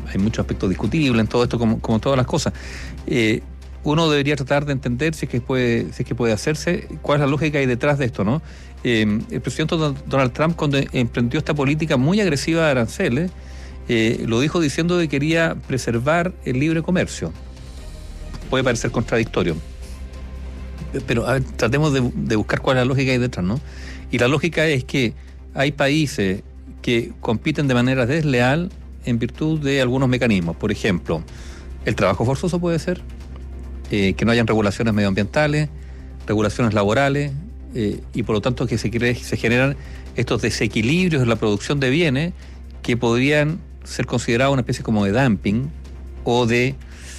hay muchos aspectos discutibles en todo esto, como todas las cosas. Uno debería tratar de entender si es que puede hacerse, cuál es la lógica ahí detrás de esto, ¿no? El presidente Donald Trump, cuando emprendió esta política muy agresiva de aranceles, lo dijo diciendo que quería preservar el libre comercio. Puede parecer contradictorio, pero a ver, tratemos de buscar cuál es la lógica ahí detrás, ¿no? Y la lógica es que hay países que compiten de manera desleal en virtud de algunos mecanismos. Por ejemplo, el trabajo forzoso puede ser, que no hayan regulaciones medioambientales, regulaciones laborales, y por lo tanto que se generan estos desequilibrios en la producción de bienes que podrían ser considerados una especie como de dumping o de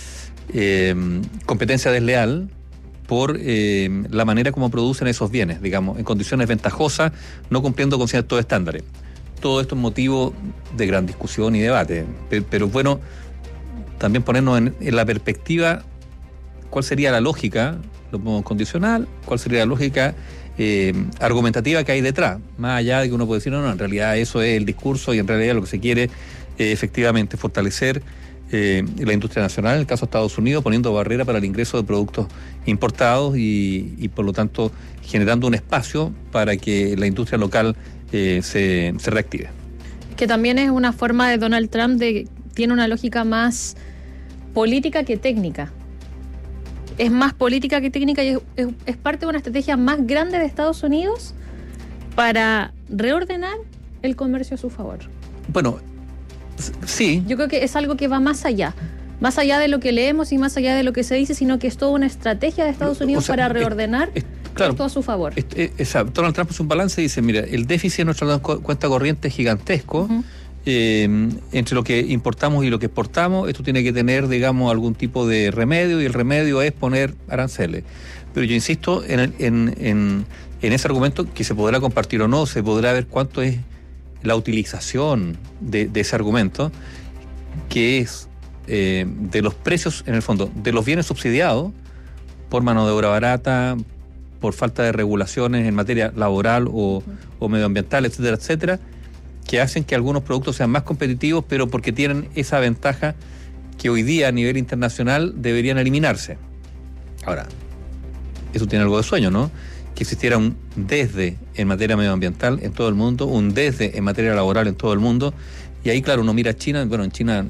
competencia desleal por la manera como producen esos bienes, digamos, en condiciones ventajosas, no cumpliendo con ciertos estándares. Todo esto es motivo de gran discusión y debate, pero bueno, también ponernos en la perspectiva, cuál sería la lógica, lo pongo condicional, cuál sería la lógica argumentativa que hay detrás, más allá de que uno puede decir, no, en realidad eso es el discurso y en realidad lo que se quiere efectivamente fortalecer la industria nacional, en el caso de Estados Unidos, poniendo barrera para el ingreso de productos importados y por lo tanto generando un espacio para que la industria local se reactive. Que también es una forma de Donald Trump tiene una lógica más política que técnica. Es más política que técnica y es parte de una estrategia más grande de Estados Unidos para reordenar el comercio a su favor. Bueno, sí. Yo creo que es algo que va más allá de lo que leemos y más allá de lo que se dice, sino que es toda una estrategia de Estados Unidos para reordenar claro, esto a su favor. Exacto. Donald Trump hace un balance y dice, mira, el déficit de nuestra cuenta corriente es gigantesco. Uh-huh. Entre lo que importamos y lo que exportamos, esto tiene que tener, digamos, algún tipo de remedio, y el remedio es poner aranceles. Pero yo insisto en ese argumento, que se podrá compartir o no, se podrá ver cuánto es la utilización de ese argumento, que es de los precios, en el fondo, de los bienes subsidiados por mano de obra barata, por falta de regulaciones en materia laboral o medioambiental, etcétera, etcétera, que hacen que algunos productos sean más competitivos, pero porque tienen esa ventaja que hoy día a nivel internacional deberían eliminarse. Ahora, eso tiene algo de sueño, ¿no? Que existiera un desde en materia medioambiental en todo el mundo, un desde en materia laboral en todo el mundo, y ahí, claro, uno mira a China, bueno, en China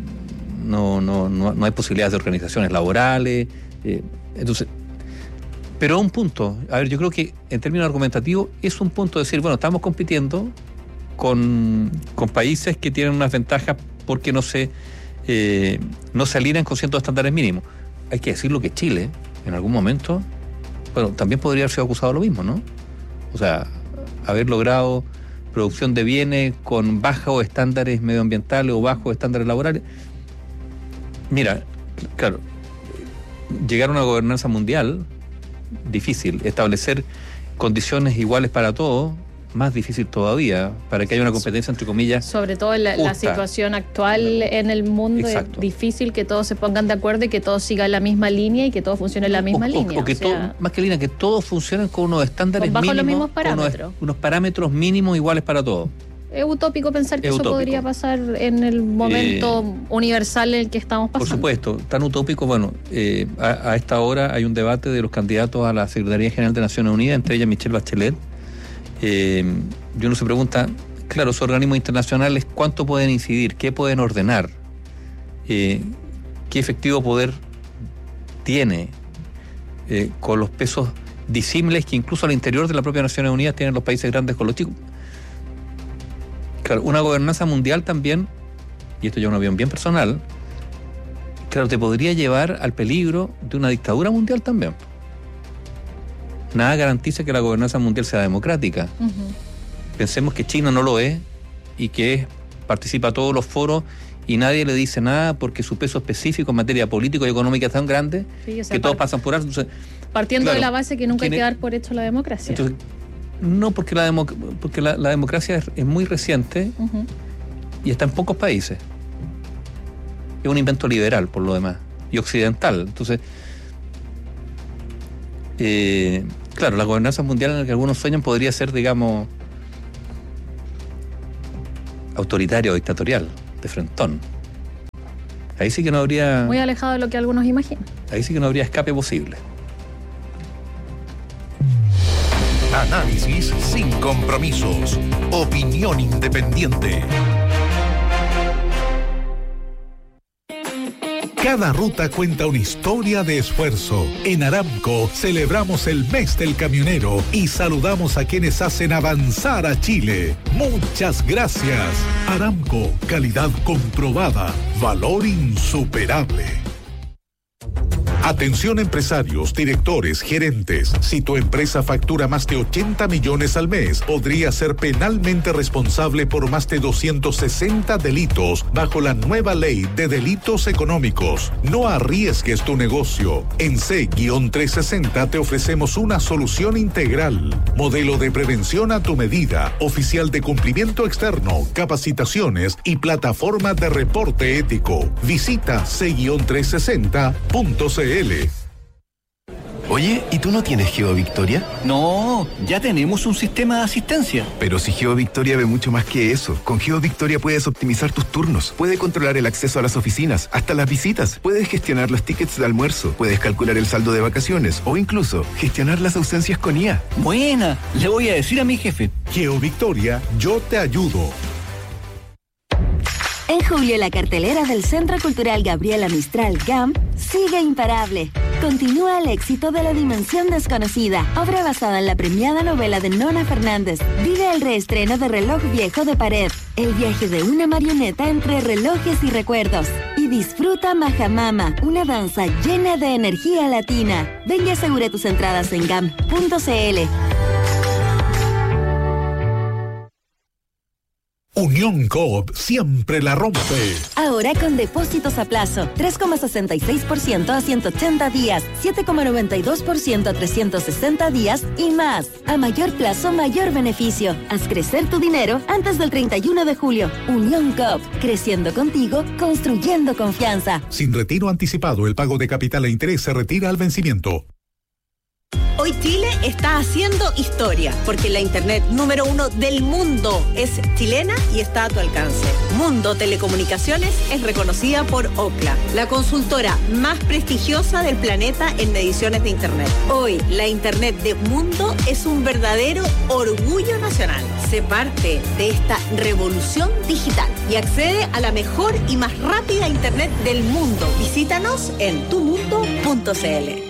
no hay posibilidades de organizaciones laborales, entonces, pero un punto, a ver, yo creo que en términos argumentativos es un punto de decir, bueno, estamos compitiendo con países que tienen unas ventajas porque no se alinean con ciertos estándares mínimos. Hay que decirlo que Chile, en algún momento, bueno, también podría haber sido acusado de lo mismo, ¿no? O sea, haber logrado producción de bienes con bajos estándares medioambientales o bajos estándares laborales. Mira, claro, llegar a una gobernanza mundial, difícil. Establecer condiciones iguales para todos, más difícil todavía, para que haya una competencia, entre comillas, sobre todo en la situación actual en el mundo. Exacto. Es difícil que todos se pongan de acuerdo y que todos sigan la misma línea y que todos funcionen en la misma línea. O que más que línea, que todos funcionen con unos estándares bajo mínimos, los mismos parámetros. Unos parámetros mínimos iguales para todos. Es utópico pensar que eso podría pasar en el momento universal en el que estamos pasando. Por supuesto, tan utópico, bueno, a esta hora hay un debate de los candidatos a la Secretaría General de Naciones Unidas, entre ellas Michelle Bachelet. Y uno se pregunta, claro, esos organismos internacionales, ¿cuánto pueden incidir? ¿Qué pueden ordenar? ¿Qué efectivo poder tiene con los pesos disímiles que incluso al interior de la propia Naciones Unidas tienen los países grandes con los chicos? Claro, una gobernanza mundial también, y esto ya es una opinión bien personal, claro, te podría llevar al peligro de una dictadura mundial también. Nada garantiza que la gobernanza mundial sea democrática. Uh-huh. Pensemos que China no lo es y que participa a todos los foros y nadie le dice nada porque su peso específico en materia política y económica es tan grande, o sea, que todos pasan por alto. Entonces, partiendo claro, de la base que nunca hay que dar por hecho la democracia. Entonces, no, porque la democracia es muy reciente. Uh-huh. Y está en pocos países. Es un invento liberal, por lo demás, y occidental. Entonces, claro, la gobernanza mundial en la que algunos sueñan podría ser, digamos, autoritaria o dictatorial, de frentón. Ahí sí que no habría... Muy alejado de lo que algunos imaginan. Ahí sí que no habría escape posible. Análisis sin compromisos. Opinión independiente. Cada ruta cuenta una historia de esfuerzo. En Aramco celebramos el mes del camionero y saludamos a quienes hacen avanzar a Chile. Muchas gracias. Aramco, calidad comprobada, valor insuperable. Atención empresarios, directores, gerentes. Si tu empresa factura más de 80 millones al mes, podría ser penalmente responsable por más de 260 delitos bajo la nueva ley de delitos económicos. No arriesgues tu negocio. En C-360 te ofrecemos una solución integral. Modelo de prevención a tu medida, oficial de cumplimiento externo, capacitaciones y plataforma de reporte ético. Visita C-360.cl. Oye, ¿y tú no tienes GeoVictoria? No, ya tenemos un sistema de asistencia. Pero si GeoVictoria ve mucho más que eso. Con GeoVictoria puedes optimizar tus turnos, puedes controlar el acceso a las oficinas, hasta las visitas, puedes gestionar los tickets de almuerzo, puedes calcular el saldo de vacaciones o incluso gestionar las ausencias con IA. Buena, le voy a decir a mi jefe. GeoVictoria, yo te ayudo. En julio, la cartelera del Centro Cultural Gabriela Mistral GAM sigue imparable. Continúa el éxito de La Dimensión Desconocida, obra basada en la premiada novela de Nona Fernández. Vive el reestreno de Reloj Viejo de Pared, el viaje de una marioneta entre relojes y recuerdos. Y disfruta Majamama, una danza llena de energía latina. Ven y asegura tus entradas en gam.cl. Unión Coop siempre la rompe. Ahora con depósitos a plazo, 3,66% a 180 días, 7,92% a 360 días y más. A mayor plazo, mayor beneficio. Haz crecer tu dinero antes del 31 de julio. Unión Coop, creciendo contigo, construyendo confianza. Sin retiro anticipado, el pago de capital e interés se retira al vencimiento. Hoy Chile está haciendo historia, porque la internet número 1 del mundo es chilena y está a tu alcance. Mundo Telecomunicaciones es reconocida por Ookla, la consultora más prestigiosa del planeta en mediciones de internet. Hoy, la internet de Mundo es un verdadero orgullo nacional. Sé parte de esta revolución digital y accede a la mejor y más rápida internet del mundo. Visítanos en tumundo.cl.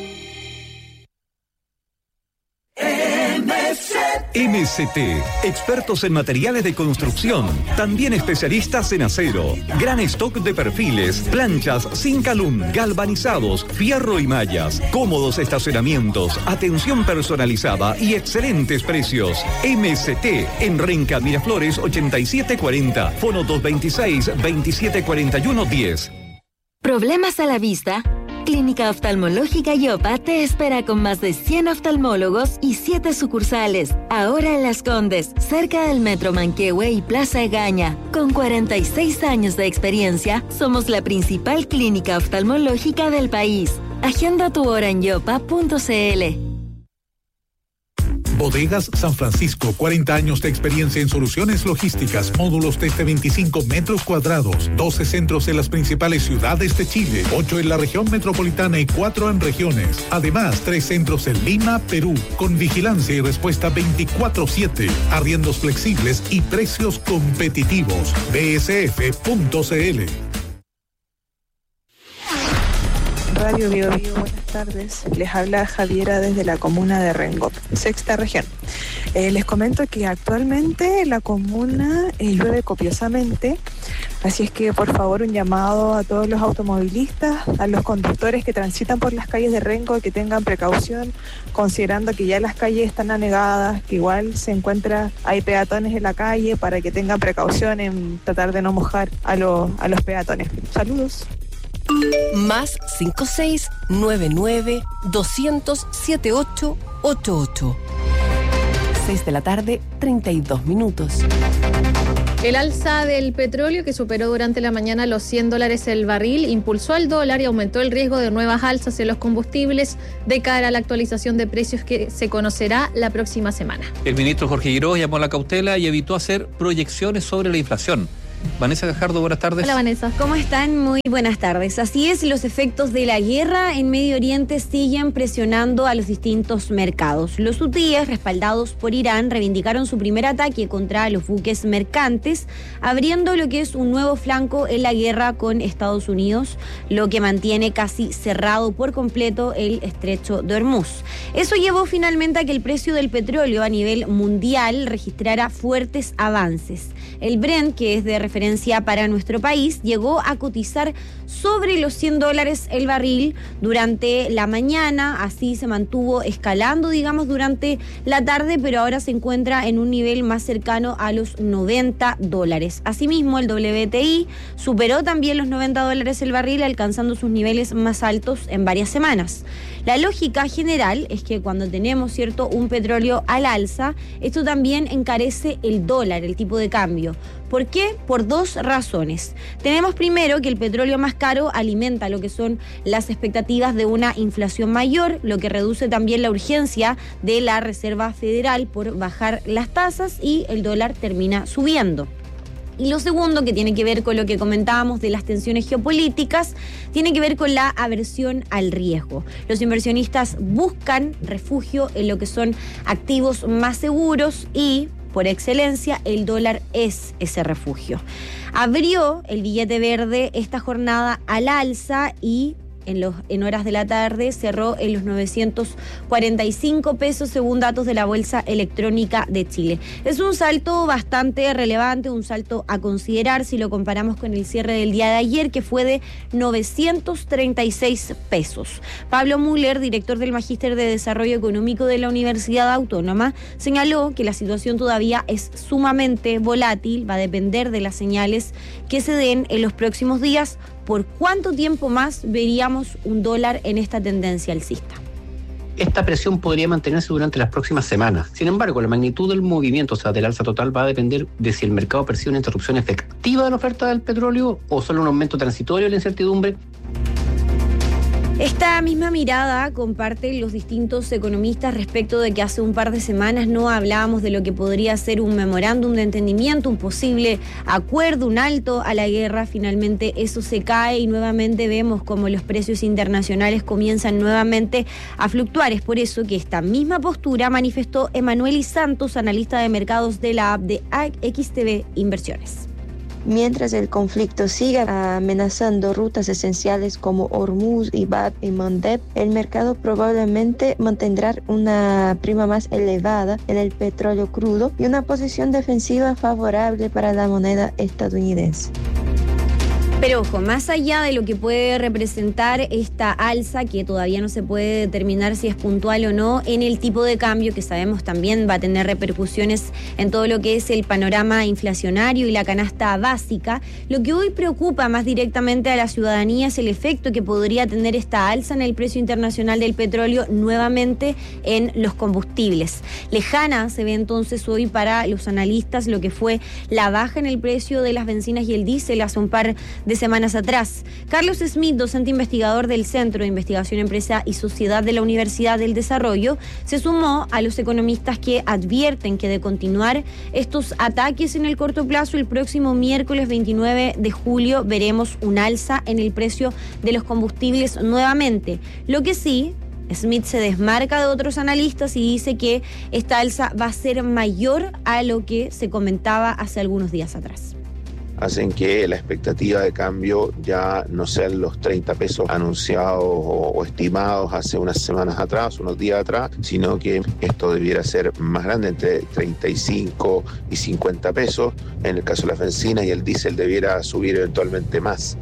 MST, expertos en materiales de construcción, también especialistas en acero, gran stock de perfiles, planchas sin calum, galvanizados, fierro y mallas, cómodos estacionamientos, atención personalizada y excelentes precios. MST en Renca Miraflores 8740, fono 226-2741-10. ¿Problemas a la vista? Clínica Oftalmológica Yopa te espera con más de 100 oftalmólogos y 7 sucursales. Ahora en Las Condes, cerca del Metro Manquehue y Plaza Egaña. Con 46 años de experiencia, somos la principal clínica oftalmológica del país. Agenda tu hora en yopa.cl. Bodegas San Francisco, 40 años de experiencia en soluciones logísticas, módulos desde 25 metros cuadrados, 12 centros en las principales ciudades de Chile, 8 en la región metropolitana y 4 en regiones. Además, 3 centros en Lima, Perú, con vigilancia y respuesta 24/7, arriendos flexibles y precios competitivos. bsf.cl. Radio Bio Bio, buenas tardes. Les habla Javiera desde la comuna de Rengo, sexta región. Les comento que actualmente la comuna llueve copiosamente, así es que por favor un llamado a todos los automovilistas, a los conductores que transitan por las calles de Rengo, que tengan precaución, considerando que ya las calles están anegadas, que igual hay peatones en la calle, para que tengan precaución en tratar de no mojar a los peatones. Saludos. Más 5699-200-7888. 6 de la tarde, 32 minutos. El alza del petróleo, que superó durante la mañana los $100 el barril, impulsó al dólar y aumentó el riesgo de nuevas alzas en los combustibles de cara a la actualización de precios que se conocerá la próxima semana. El ministro Jorge Girós llamó a la cautela y evitó hacer proyecciones sobre la inflación. Vanessa Gajardo, buenas tardes. Hola, Vanessa. ¿Cómo están? Muy buenas tardes. Así es, los efectos de la guerra en Medio Oriente siguen presionando a los distintos mercados. Los hutíes, respaldados por Irán, reivindicaron su primer ataque contra los buques mercantes, abriendo lo que es un nuevo flanco en la guerra con Estados Unidos, lo que mantiene casi cerrado por completo el estrecho de Hormuz. Eso llevó finalmente a que el precio del petróleo a nivel mundial registrara fuertes avances. El Brent, que es de referencia para nuestro país, llegó a cotizar sobre los $100 el barril durante la mañana. Así se mantuvo escalando, digamos, durante la tarde, pero ahora se encuentra en un nivel más cercano a los $90. Asimismo, el WTI superó también los $90 el barril, alcanzando sus niveles más altos en varias semanas. La lógica general es que cuando tenemos, ¿cierto?, un petróleo al alza, esto también encarece el dólar, el tipo de cambio. ¿Por qué? Por dos razones. Tenemos primero que el petróleo más caro alimenta lo que son las expectativas de una inflación mayor, lo que reduce también la urgencia de la Reserva Federal por bajar las tasas y el dólar termina subiendo. Y lo segundo, que tiene que ver con lo que comentábamos de las tensiones geopolíticas, tiene que ver con la aversión al riesgo. Los inversionistas buscan refugio en lo que son activos más seguros y, por excelencia, el dólar es ese refugio. Abrió el billete verde esta jornada al alza y en horas de la tarde cerró en los 945 pesos según datos de la Bolsa Electrónica de Chile. Es un salto bastante relevante, un salto a considerar si lo comparamos con el cierre del día de ayer, que fue de 936 pesos. Pablo Müller, director del Magíster de Desarrollo Económico de la Universidad Autónoma, señaló que la situación todavía es sumamente volátil, va a depender de las señales que se den en los próximos días. ¿Por cuánto tiempo más veríamos un dólar en esta tendencia alcista? Esta presión podría mantenerse durante las próximas semanas. Sin embargo, la magnitud del movimiento, o sea, del alza total, va a depender de si el mercado percibe una interrupción efectiva de la oferta del petróleo o solo un aumento transitorio de la incertidumbre. Esta misma mirada comparten los distintos economistas respecto de que hace un par de semanas no hablábamos de lo que podría ser un memorándum de entendimiento, un posible acuerdo, un alto a la guerra. Finalmente eso se cae y nuevamente vemos como los precios internacionales comienzan nuevamente a fluctuar. Es por eso que esta misma postura manifestó Emanuel Santos, analista de mercados de la app de XTB Inversiones. Mientras el conflicto siga amenazando rutas esenciales como Hormuz y Bab y Mandeb, el mercado probablemente mantendrá una prima más elevada en el petróleo crudo y una posición defensiva favorable para la moneda estadounidense. Pero ojo, más allá de lo que puede representar esta alza, que todavía no se puede determinar si es puntual o no, en el tipo de cambio, que sabemos también va a tener repercusiones en todo lo que es el panorama inflacionario y la canasta básica, lo que hoy preocupa más directamente a la ciudadanía es el efecto que podría tener esta alza en el precio internacional del petróleo nuevamente en los combustibles. Lejana se ve entonces hoy para los analistas lo que fue la baja en el precio de las bencinas y el diésel hace un par de semanas atrás. Carlos Smith, docente investigador del Centro de Investigación Empresa y Sociedad de la Universidad del Desarrollo, se sumó a los economistas que advierten que de continuar estos ataques en el corto plazo, el próximo miércoles 29 de julio veremos un alza en el precio de los combustibles nuevamente. Lo que sí, Smith se desmarca de otros analistas y dice que esta alza va a ser mayor a lo que se comentaba hace algunos días atrás. Hacen que la expectativa de cambio ya no sean los 30 pesos anunciados o estimados hace unas semanas atrás, unos días atrás, sino que esto debiera ser más grande, entre 35 y 50 pesos. En el caso de las bencinas y el diésel debiera subir eventualmente más.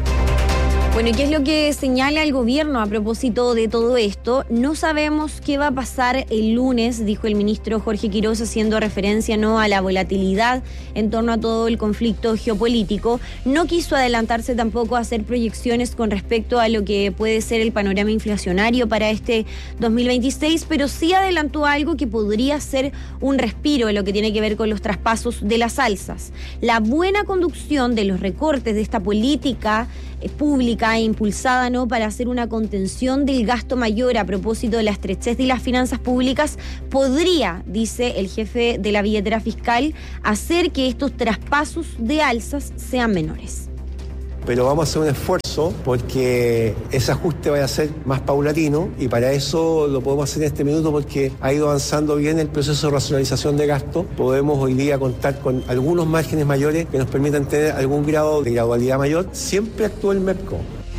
Bueno, ¿y qué es lo que señala el gobierno a propósito de todo esto? No sabemos qué va a pasar el lunes, dijo el ministro Jorge Quiroz, haciendo referencia no a la volatilidad en torno a todo el conflicto geopolítico. No quiso adelantarse tampoco a hacer proyecciones con respecto a lo que puede ser el panorama inflacionario para este 2026, pero sí adelantó algo que podría ser un respiro en lo que tiene que ver con los traspasos de las alzas. La buena conducción de los recortes de esta política pública e impulsada, ¿no?, para hacer una contención del gasto mayor a propósito de la estrechez de las finanzas públicas, podría, dice el jefe de la billetera fiscal, hacer que estos traspasos de alzas sean menores. Pero vamos a hacer un esfuerzo porque ese ajuste vaya a ser más paulatino y para eso lo podemos hacer en este minuto porque ha ido avanzando bien el proceso de racionalización de gasto. Podemos hoy día contar con algunos márgenes mayores que nos permitan tener algún grado de gradualidad mayor. Siempre actúa el mercado.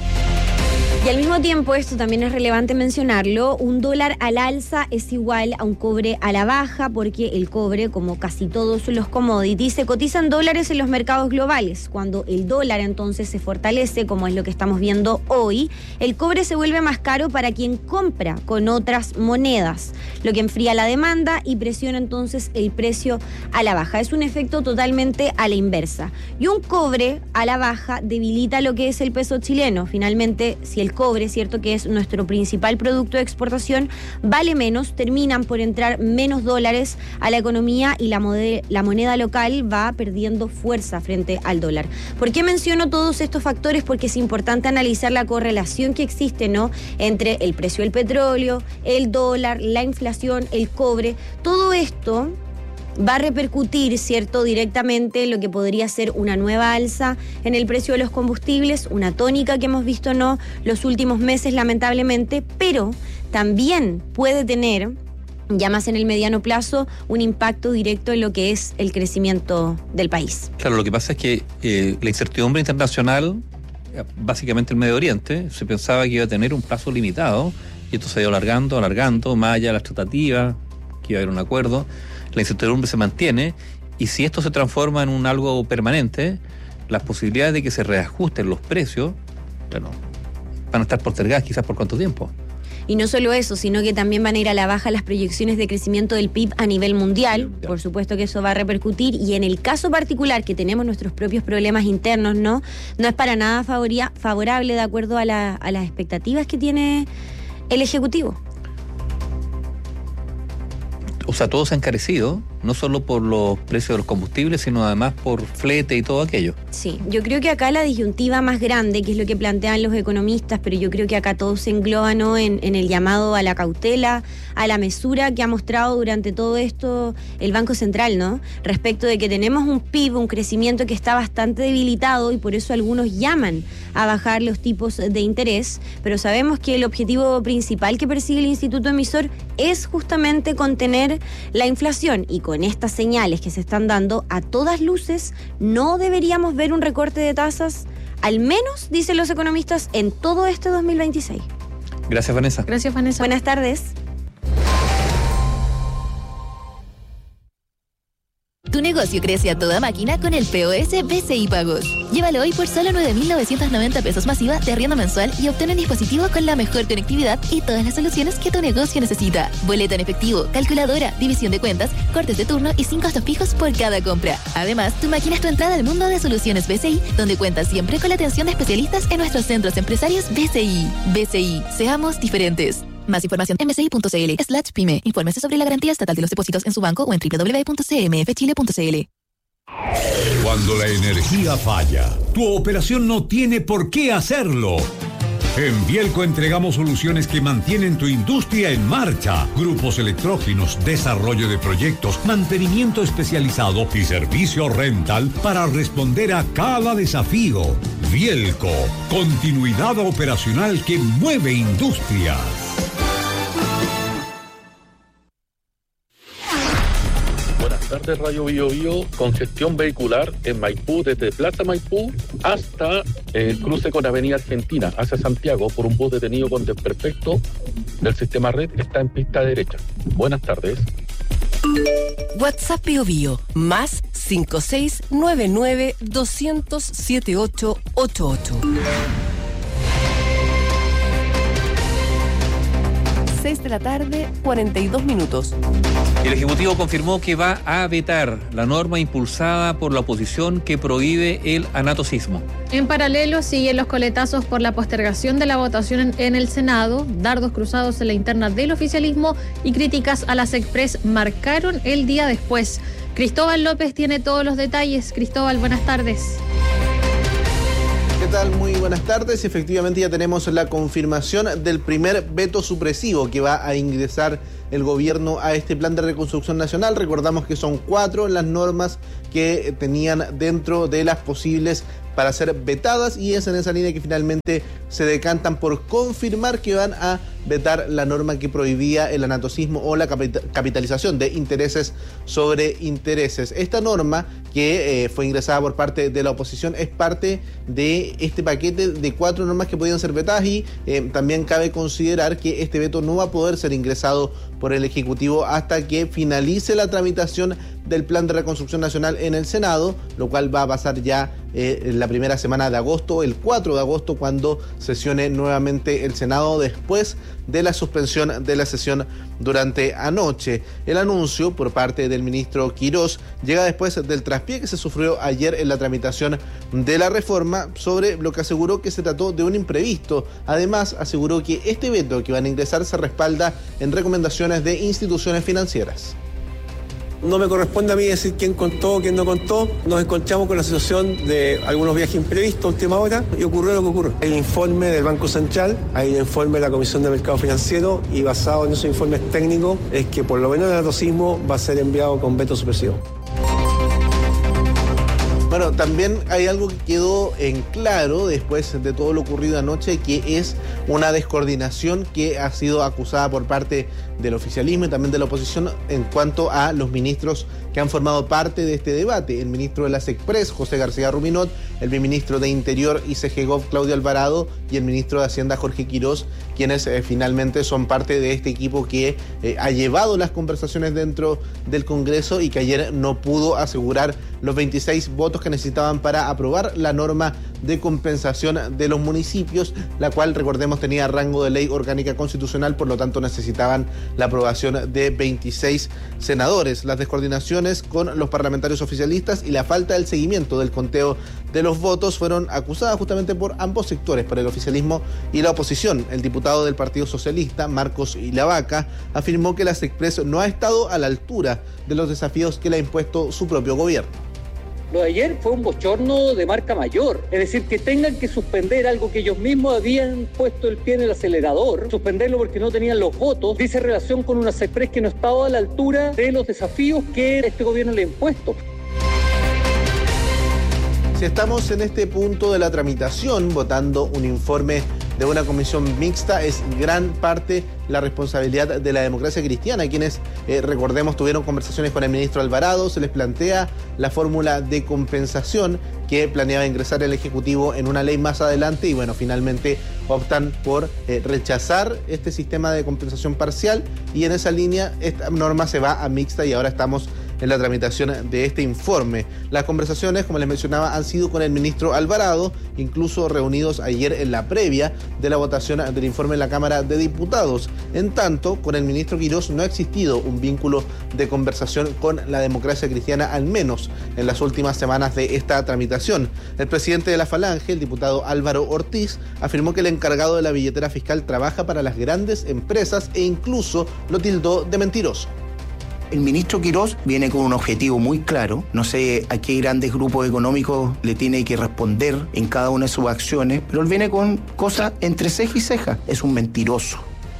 Y al mismo tiempo, esto también es relevante mencionarlo, un dólar al alza es igual a un cobre a la baja, porque el cobre, como casi todos los commodities, se cotizan dólares en los mercados globales. Cuando el dólar entonces se fortalece, como es lo que estamos viendo hoy, el cobre se vuelve más caro para quien compra con otras monedas, lo que enfría la demanda y presiona entonces el precio a la baja. Es un efecto totalmente a la inversa. Y un cobre a la baja debilita lo que es el peso chileno. Finalmente, si el cobre, cierto que es nuestro principal producto de exportación, vale menos, terminan por entrar menos dólares a la economía y la moneda local va perdiendo fuerza frente al dólar. ¿Por qué menciono todos estos factores? Porque es importante analizar la correlación que existe, ¿no?, entre el precio del petróleo, el dólar, la inflación, el cobre. Todo esto va a repercutir, ¿cierto?, directamente en lo que podría ser una nueva alza en el precio de los combustibles, una tónica que hemos visto, ¿no?, los últimos meses, lamentablemente, pero también puede tener, ya más en el mediano plazo, un impacto directo en lo que es el crecimiento del país. Claro, lo que pasa es que la incertidumbre internacional, básicamente el Medio Oriente, se pensaba que iba a tener un plazo limitado, y esto se ha ido alargando, más allá de las tratativas, que iba a haber un acuerdo. La incertidumbre se mantiene y si esto se transforma en un algo permanente, las posibilidades de que se reajusten los precios, bueno, van a estar postergadas quizás por cuánto tiempo. Y no solo eso, sino que también van a ir a la baja las proyecciones de crecimiento del PIB a nivel mundial. Por supuesto que eso va a repercutir y en el caso particular que tenemos nuestros propios problemas internos, no es para nada favorable de acuerdo a las expectativas que tiene el Ejecutivo. O sea, todo se ha encarecido, no solo por los precios de los combustibles, sino además por flete y todo aquello. Sí, yo creo que acá la disyuntiva más grande, que es lo que plantean los economistas, pero yo creo que acá todo se engloba, ¿no?, en el llamado a la cautela, a la mesura que ha mostrado durante todo esto el Banco Central, ¿no?, respecto de que tenemos un PIB, un crecimiento que está bastante debilitado y por eso algunos llaman a bajar los tipos de interés, pero sabemos que el objetivo principal que persigue el Instituto Emisor es justamente contener la inflación y con estas señales que se están dando, a todas luces no deberíamos ver un recorte de tasas, al menos, dicen los economistas, en todo este 2026. Gracias, Vanessa. Gracias, Vanessa. Buenas tardes. Tu negocio crece a toda máquina con el POS BCI Pagos. Llévalo hoy por solo 9.990 pesos masiva de arriendo mensual y obtén un dispositivo con la mejor conectividad y todas las soluciones que tu negocio necesita. Boleta en efectivo, calculadora, división de cuentas, cortes de turno y 5 costos fijos por cada compra. Además, tu máquina es tu entrada al mundo de soluciones BCI, donde cuentas siempre con la atención de especialistas en nuestros centros empresarios BCI. BCI, seamos diferentes. Más información en bci.cl/pyme. Infórmese sobre la garantía estatal de los depósitos en su banco o en www.cmfchile.cl. Cuando la energía falla, tu operación no tiene por qué hacerlo. En Bielco entregamos soluciones que mantienen tu industria en marcha. Grupos electrógenos, desarrollo de proyectos, mantenimiento especializado y servicio rental para responder a cada desafío. Bielco, continuidad operacional que mueve industrias. Buenas tardes, Radio Bio Bio. Congestión vehicular en Maipú, desde Plaza Maipú hasta el cruce con Avenida Argentina, hacia Santiago, por un bus detenido con desperfecto del sistema red, está en pista derecha. Buenas tardes. WhatsApp Bio Bio, más 5699 200 7888. 6 de la tarde, 42 minutos. El Ejecutivo confirmó que va a vetar la norma impulsada por la oposición que prohíbe el anatocismo. En paralelo siguen los coletazos por la postergación de la votación en el Senado, dardos cruzados en la interna del oficialismo y críticas a las Express marcaron el día después. Cristóbal López tiene todos los detalles. Cristóbal, buenas tardes. ¿Qué tal? Muy buenas tardes. Efectivamente ya tenemos la confirmación del primer veto supresivo que va a ingresar el gobierno a este plan de reconstrucción nacional. Recordamos que son 4 las normas que tenían dentro de las posibles para ser vetadas, y es en esa línea que finalmente se decantan por confirmar que van a vetar la norma que prohibía el anatocismo o la capitalización de intereses sobre intereses. Esta norma, que fue ingresada por parte de la oposición, es parte de este paquete de 4 normas que podían ser vetadas, y también cabe considerar que este veto no va a poder ser ingresado por el Ejecutivo hasta que finalice la tramitación del Plan de Reconstrucción Nacional en el Senado, lo cual va a pasar ya en la primera semana de agosto, el 4 de agosto, cuando sesione nuevamente el Senado después de la suspensión de la sesión durante anoche. El anuncio por parte del ministro Quirós llega después del traspié que se sufrió ayer en la tramitación de la reforma, sobre lo que aseguró que se trató de un imprevisto. Además, aseguró que este veto que van a ingresar se respalda en recomendaciones de instituciones financieras. No me corresponde a mí decir quién contó o quién no contó. Nos encontramos con la situación de algunos viajes imprevistos a última hora y ocurrió lo que ocurrió. Hay un informe del Banco Central, hay un informe de la Comisión de Mercado Financiero, y basado en esos informes técnicos es que por lo menos el anatocismo va a ser enviado con veto supresivo. Bueno, también hay algo que quedó en claro después de todo lo ocurrido anoche, que es una descoordinación que ha sido acusada por parte del oficialismo y también de la oposición en cuanto a los ministros que han formado parte de este debate. El ministro de las Express, José García Ruminot, el ministro de Interior y CGGOV, Claudio Alvarado, y el ministro de Hacienda, Jorge Quirós, quienes finalmente son parte de este equipo que ha llevado las conversaciones dentro del Congreso y que ayer no pudo asegurar los 26 votos que necesitaban para aprobar la norma de compensación de los municipios, la cual, recordemos, tenía rango de ley orgánica constitucional, por lo tanto necesitaban la aprobación de 26 senadores. Las descoordinaciones con los parlamentarios oficialistas y la falta del seguimiento del conteo de los votos fueron acusadas justamente por ambos sectores, por el oficialismo y la oposición. El diputado del Partido Socialista, Marcos Ilavaca, afirmó que la Express no ha estado a la altura de los desafíos que le ha impuesto su propio gobierno. Lo de ayer fue un bochorno de marca mayor, es decir, que tengan que suspender algo que ellos mismos habían puesto el pie en el acelerador, suspenderlo porque no tenían los votos, dice relación con una Express que no estaba a la altura de los desafíos que este gobierno le ha impuesto. Si estamos en este punto de la tramitación, votando un informe de una comisión mixta, es gran parte la responsabilidad de la Democracia Cristiana, quienes, recordemos, tuvieron conversaciones con el ministro Alvarado. Se les plantea la fórmula de compensación que planeaba ingresar el Ejecutivo en una ley más adelante, y bueno, finalmente optan por rechazar este sistema de compensación parcial, y en esa línea esta norma se va a mixta y ahora estamos en la tramitación de este informe. Las conversaciones, como les mencionaba, han sido con el ministro Alvarado, incluso reunidos ayer en la previa de la votación del informe en la Cámara de Diputados. En tanto, con el ministro Quirós no ha existido un vínculo de conversación con la Democracia Cristiana, al menos en las últimas semanas de esta tramitación. El presidente de la Falange, el diputado Álvaro Ortiz, afirmó que el encargado de la billetera fiscal trabaja para las grandes empresas e incluso lo tildó de mentiroso. El ministro Quirós viene con un objetivo muy claro. No sé a qué grandes grupos económicos le tiene que responder en cada una de sus acciones, pero él viene con cosas entre ceja y ceja. Es un mentiroso.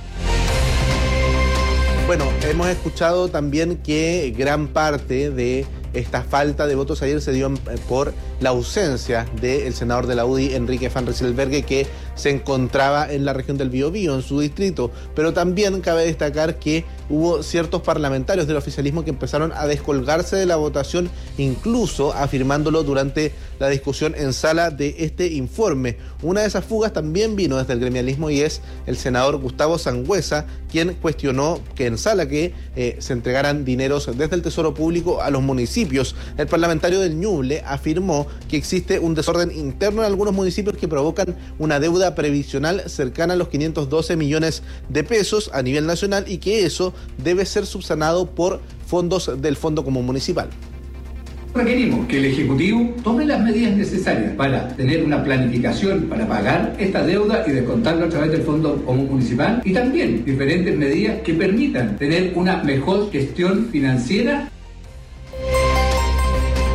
Bueno, hemos escuchado también que gran parte de esta falta de votos ayer se dio por la ausencia del senador de la UDI, Enrique Van Rysselberghe, que se encontraba en la región del Biobío, en su distrito. Pero también cabe destacar que hubo ciertos parlamentarios del oficialismo que empezaron a descolgarse de la votación, incluso afirmándolo durante la discusión en sala de este informe. Una de esas fugas también vino desde el gremialismo, y es el senador Gustavo Sangüesa, quien cuestionó que en sala se entregaran dineros desde el Tesoro Público a los municipios. El parlamentario del Ñuble afirmó que existe un desorden interno en algunos municipios que provocan una deuda previsional cercana a los 512 millones de pesos a nivel nacional, y que eso debe ser subsanado por fondos del Fondo Común Municipal. Requerimos que el Ejecutivo tome las medidas necesarias para tener una planificación para pagar esta deuda y descontarlo a través del Fondo Común Municipal, y también diferentes medidas que permitan tener una mejor gestión financiera.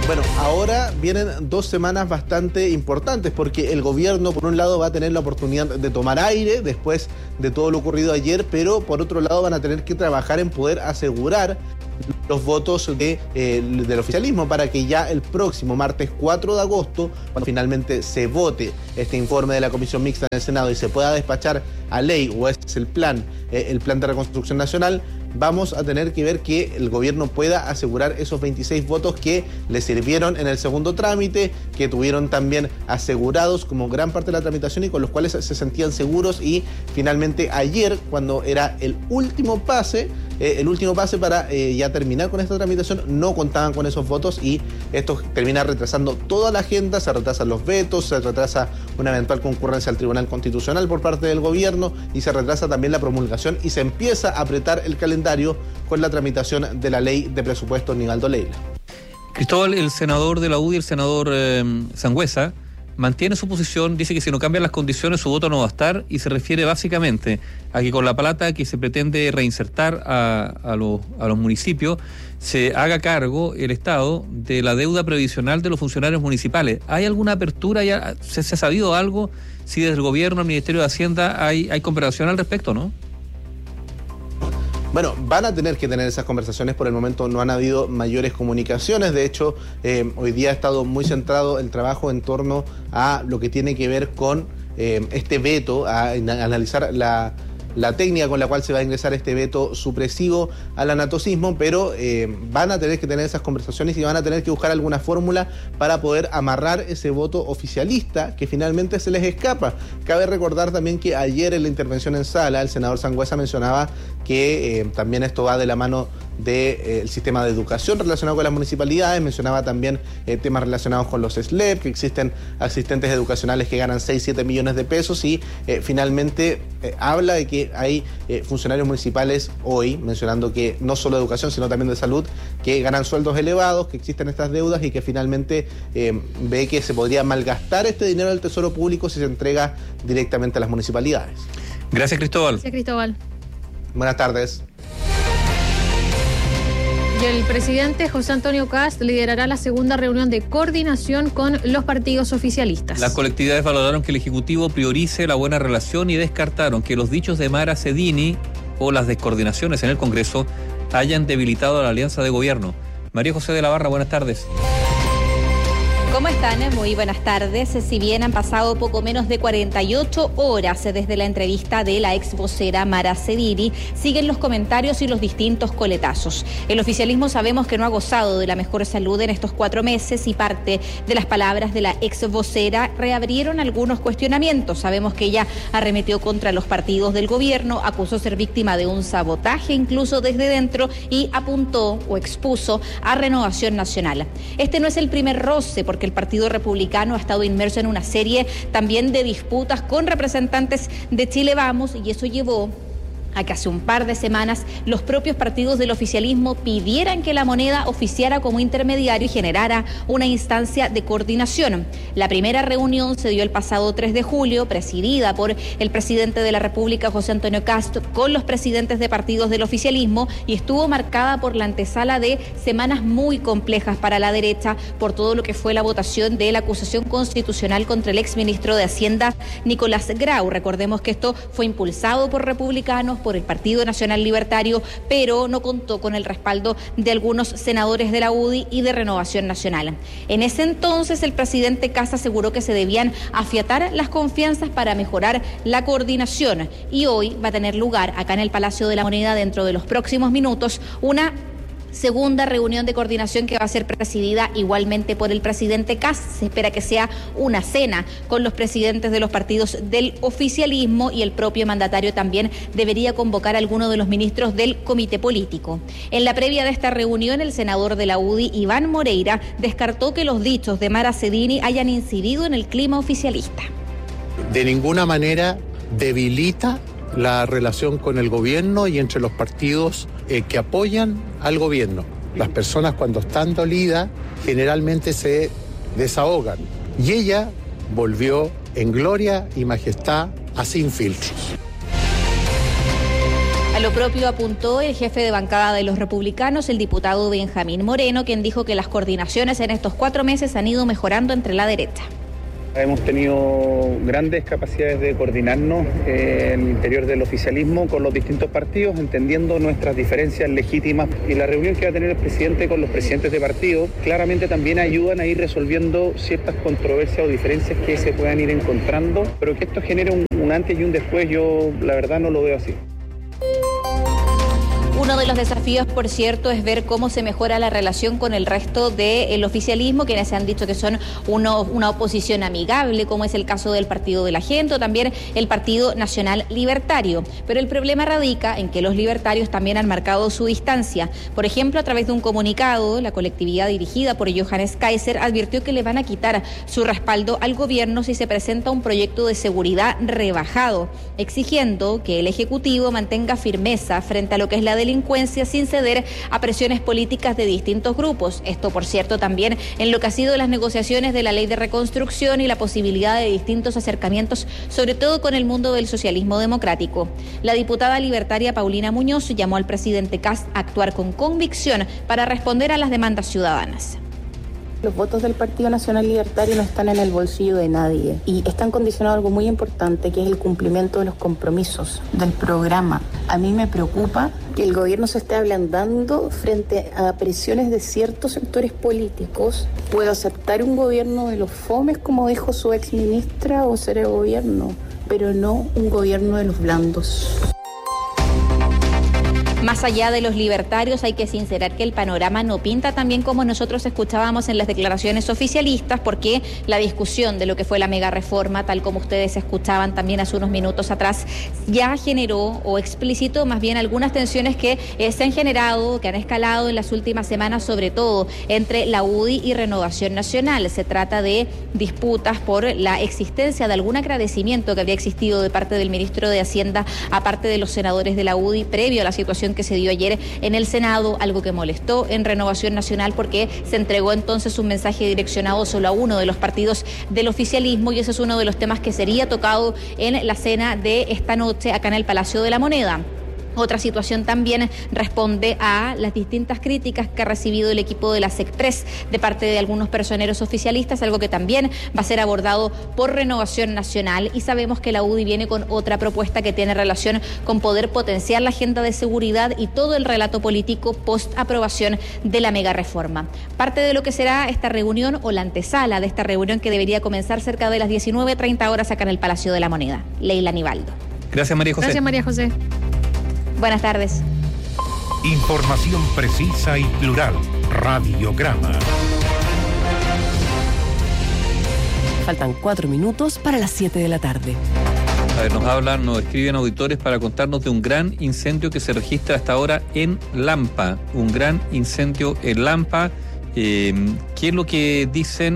Bueno, ahora vienen 2 semanas bastante importantes porque el gobierno, por un lado, va a tener la oportunidad de tomar aire después de todo lo ocurrido ayer, pero por otro lado van a tener que trabajar en poder asegurar los votos del oficialismo para que ya el próximo martes 4 de agosto, cuando finalmente se vote este informe de la Comisión Mixta en el Senado y se pueda despachar a ley, o es el plan de reconstrucción nacional, vamos a tener que ver que el gobierno pueda asegurar esos 26 votos que le sirvieron en el segundo trámite, que tuvieron también asegurados como gran parte de la tramitación y con los cuales se sentían seguros, y finalmente ayer, cuando era el último pase para ya terminar con esta tramitación, no contaban con esos votos y esto termina retrasando toda la agenda, se retrasan los vetos, se retrasa una eventual concurrencia al Tribunal Constitucional por parte del gobierno y se retrasa también la promulgación y se empieza a apretar el calendario con la tramitación de la ley de presupuesto Nivaldo Leila. Cristóbal, el senador de la UDI, el senador Sangüesa, mantiene su posición, dice que si no cambian las condiciones su voto no va a estar y se refiere básicamente a que con la plata que se pretende reinsertar a los municipios se haga cargo el Estado de la deuda previsional de los funcionarios municipales. ¿Hay alguna apertura? ¿Ya se ha sabido algo? Si desde el gobierno, el Ministerio de Hacienda hay conversación al respecto, ¿no? Bueno, van a tener que tener esas conversaciones. Por el momento no han habido mayores comunicaciones. De hecho, hoy día ha estado muy centrado el trabajo en torno a lo que tiene que ver con este veto, a analizar la técnica con la cual se va a ingresar este veto supresivo al anatocismo, pero van a tener que tener esas conversaciones y van a tener que buscar alguna fórmula para poder amarrar ese voto oficialista que finalmente se les escapa. Cabe recordar también que ayer en la intervención en sala el senador Sangüesa mencionaba que también esto va de la mano del sistema de educación relacionado con las municipalidades, mencionaba también temas relacionados con los SLEP, que existen asistentes educacionales que ganan 6-7 millones de pesos y finalmente habla de que hay funcionarios municipales hoy, mencionando que no solo de educación sino también de salud, que ganan sueldos elevados, que existen estas deudas y que finalmente ve que se podría malgastar este dinero del Tesoro Público si se entrega directamente a las municipalidades. Gracias, Cristóbal. Gracias, Cristóbal. Buenas tardes. Y el presidente José Antonio Kast liderará la segunda reunión de coordinación con los partidos oficialistas. Las colectividades valoraron que el Ejecutivo priorice la buena relación y descartaron que los dichos de Mara Cedini o las descoordinaciones en el Congreso hayan debilitado la alianza de gobierno. María José de la Barra, buenas tardes. ¿Cómo están? Muy buenas tardes. Si bien han pasado poco menos de 48 horas desde la entrevista de la ex vocera Mara Cedini, siguen los comentarios y los distintos coletazos. El oficialismo sabemos que no ha gozado de la mejor salud en estos 4 meses y parte de las palabras de la ex vocera reabrieron algunos cuestionamientos. Sabemos que ella arremetió contra los partidos del gobierno, acusó ser víctima de un sabotaje incluso desde dentro y apuntó o expuso a Renovación Nacional. Este no es el primer roce porque el Partido Republicano ha estado inmerso en una serie también de disputas con representantes de Chile Vamos y eso llevó a que hace un par de semanas los propios partidos del oficialismo pidieran que La Moneda oficiara como intermediario y generara una instancia de coordinación. La primera reunión se dio el pasado 3 de julio, presidida por el presidente de la República, José Antonio Kast, con los presidentes de partidos del oficialismo y estuvo marcada por la antesala de semanas muy complejas para la derecha por todo lo que fue la votación de la acusación constitucional contra el exministro de Hacienda, Nicolás Grau. Recordemos que esto fue impulsado por republicanos, por el Partido Nacional Libertario, pero no contó con el respaldo de algunos senadores de la UDI y de Renovación Nacional. En ese entonces, el presidente Kast aseguró que se debían afiatar las confianzas para mejorar la coordinación y hoy va a tener lugar acá en el Palacio de la Moneda dentro de los próximos minutos una segunda reunión de coordinación que va a ser presidida igualmente por el presidente Kast. Se espera que sea una cena con los presidentes de los partidos del oficialismo y el propio mandatario también debería convocar a alguno de los ministros del comité político. En la previa de esta reunión, el senador de la UDI, Iván Moreira, descartó que los dichos de Mara Cedini hayan incidido en el clima oficialista. De ninguna manera debilita la relación con el gobierno y entre los partidos que apoyan al gobierno. Las personas cuando están dolidas generalmente se desahogan y ella volvió en gloria y majestad a Sin Filtros. A lo propio apuntó el jefe de bancada de los republicanos, el diputado Benjamín Moreno, quien dijo que las coordinaciones en estos 4 meses han ido mejorando entre la derecha. Hemos tenido grandes capacidades de coordinarnos en el interior del oficialismo con los distintos partidos, entendiendo nuestras diferencias legítimas. Y la reunión que va a tener el presidente con los presidentes de partidos claramente también ayudan a ir resolviendo ciertas controversias o diferencias que se puedan ir encontrando, pero que esto genere un antes y un después, yo la verdad no lo veo así. Uno de los desafíos, por cierto, es ver cómo se mejora la relación con el resto del oficialismo, quienes se han dicho que son una oposición amigable, como es el caso del Partido de la Gente o también el Partido Nacional Libertario. Pero el problema radica en que los libertarios también han marcado su distancia. Por ejemplo, a través de un comunicado, la colectividad dirigida por Johannes Kaiser advirtió que le van a quitar su respaldo al gobierno si se presenta un proyecto de seguridad rebajado, exigiendo que el Ejecutivo mantenga firmeza frente a lo que es la delincuencia sin ceder a presiones políticas de distintos grupos. Esto, por cierto, también en lo que ha sido las negociaciones de la ley de reconstrucción y la posibilidad de distintos acercamientos, sobre todo con el mundo del socialismo democrático. La diputada libertaria Paulina Muñoz llamó al presidente Kast a actuar con convicción para responder a las demandas ciudadanas. Los votos del Partido Nacional Libertario no están en el bolsillo de nadie y están condicionados a algo muy importante, que es el cumplimiento de los compromisos del programa. A mí me preocupa que el gobierno se esté ablandando frente a presiones de ciertos sectores políticos. Puedo aceptar un gobierno de los fomes, como dijo su exministra, o ser el gobierno, pero no un gobierno de los blandos. Más allá de los libertarios, hay que sincerar que el panorama no pinta tan bien como nosotros escuchábamos en las declaraciones oficialistas, porque la discusión de lo que fue la mega reforma, tal como ustedes escuchaban también hace unos minutos atrás, ya generó o explicitó más bien algunas tensiones que se han generado, que han escalado en las últimas semanas, sobre todo entre la UDI y Renovación Nacional. Se trata de disputas por la existencia de algún agradecimiento que había existido de parte del ministro de Hacienda a parte de los senadores de la UDI previo a la situación que se dio ayer en el Senado, algo que molestó en Renovación Nacional porque se entregó entonces un mensaje direccionado solo a uno de los partidos del oficialismo, y ese es uno de los temas que sería tocado en la cena de esta noche acá en el Palacio de la Moneda. Otra situación también responde a las distintas críticas que ha recibido el equipo de la SECPRES de parte de algunos personeros oficialistas, algo que también va a ser abordado por Renovación Nacional, y sabemos que la UDI viene con otra propuesta que tiene relación con poder potenciar la agenda de seguridad y todo el relato político post aprobación de la mega reforma. Parte de lo que será esta reunión o la antesala de esta reunión, que debería comenzar cerca de las 19:30 horas acá en el Palacio de la Moneda. Leila Nivaldo. Gracias, María José. Gracias, María José. Buenas tardes. Información precisa y plural. Radiograma. Faltan 4 minutos para las 7 de la tarde. A ver, nos escriben auditores para contarnos de un gran incendio que se registra hasta ahora en Lampa. Un gran incendio en Lampa. ¿Qué es lo que dicen?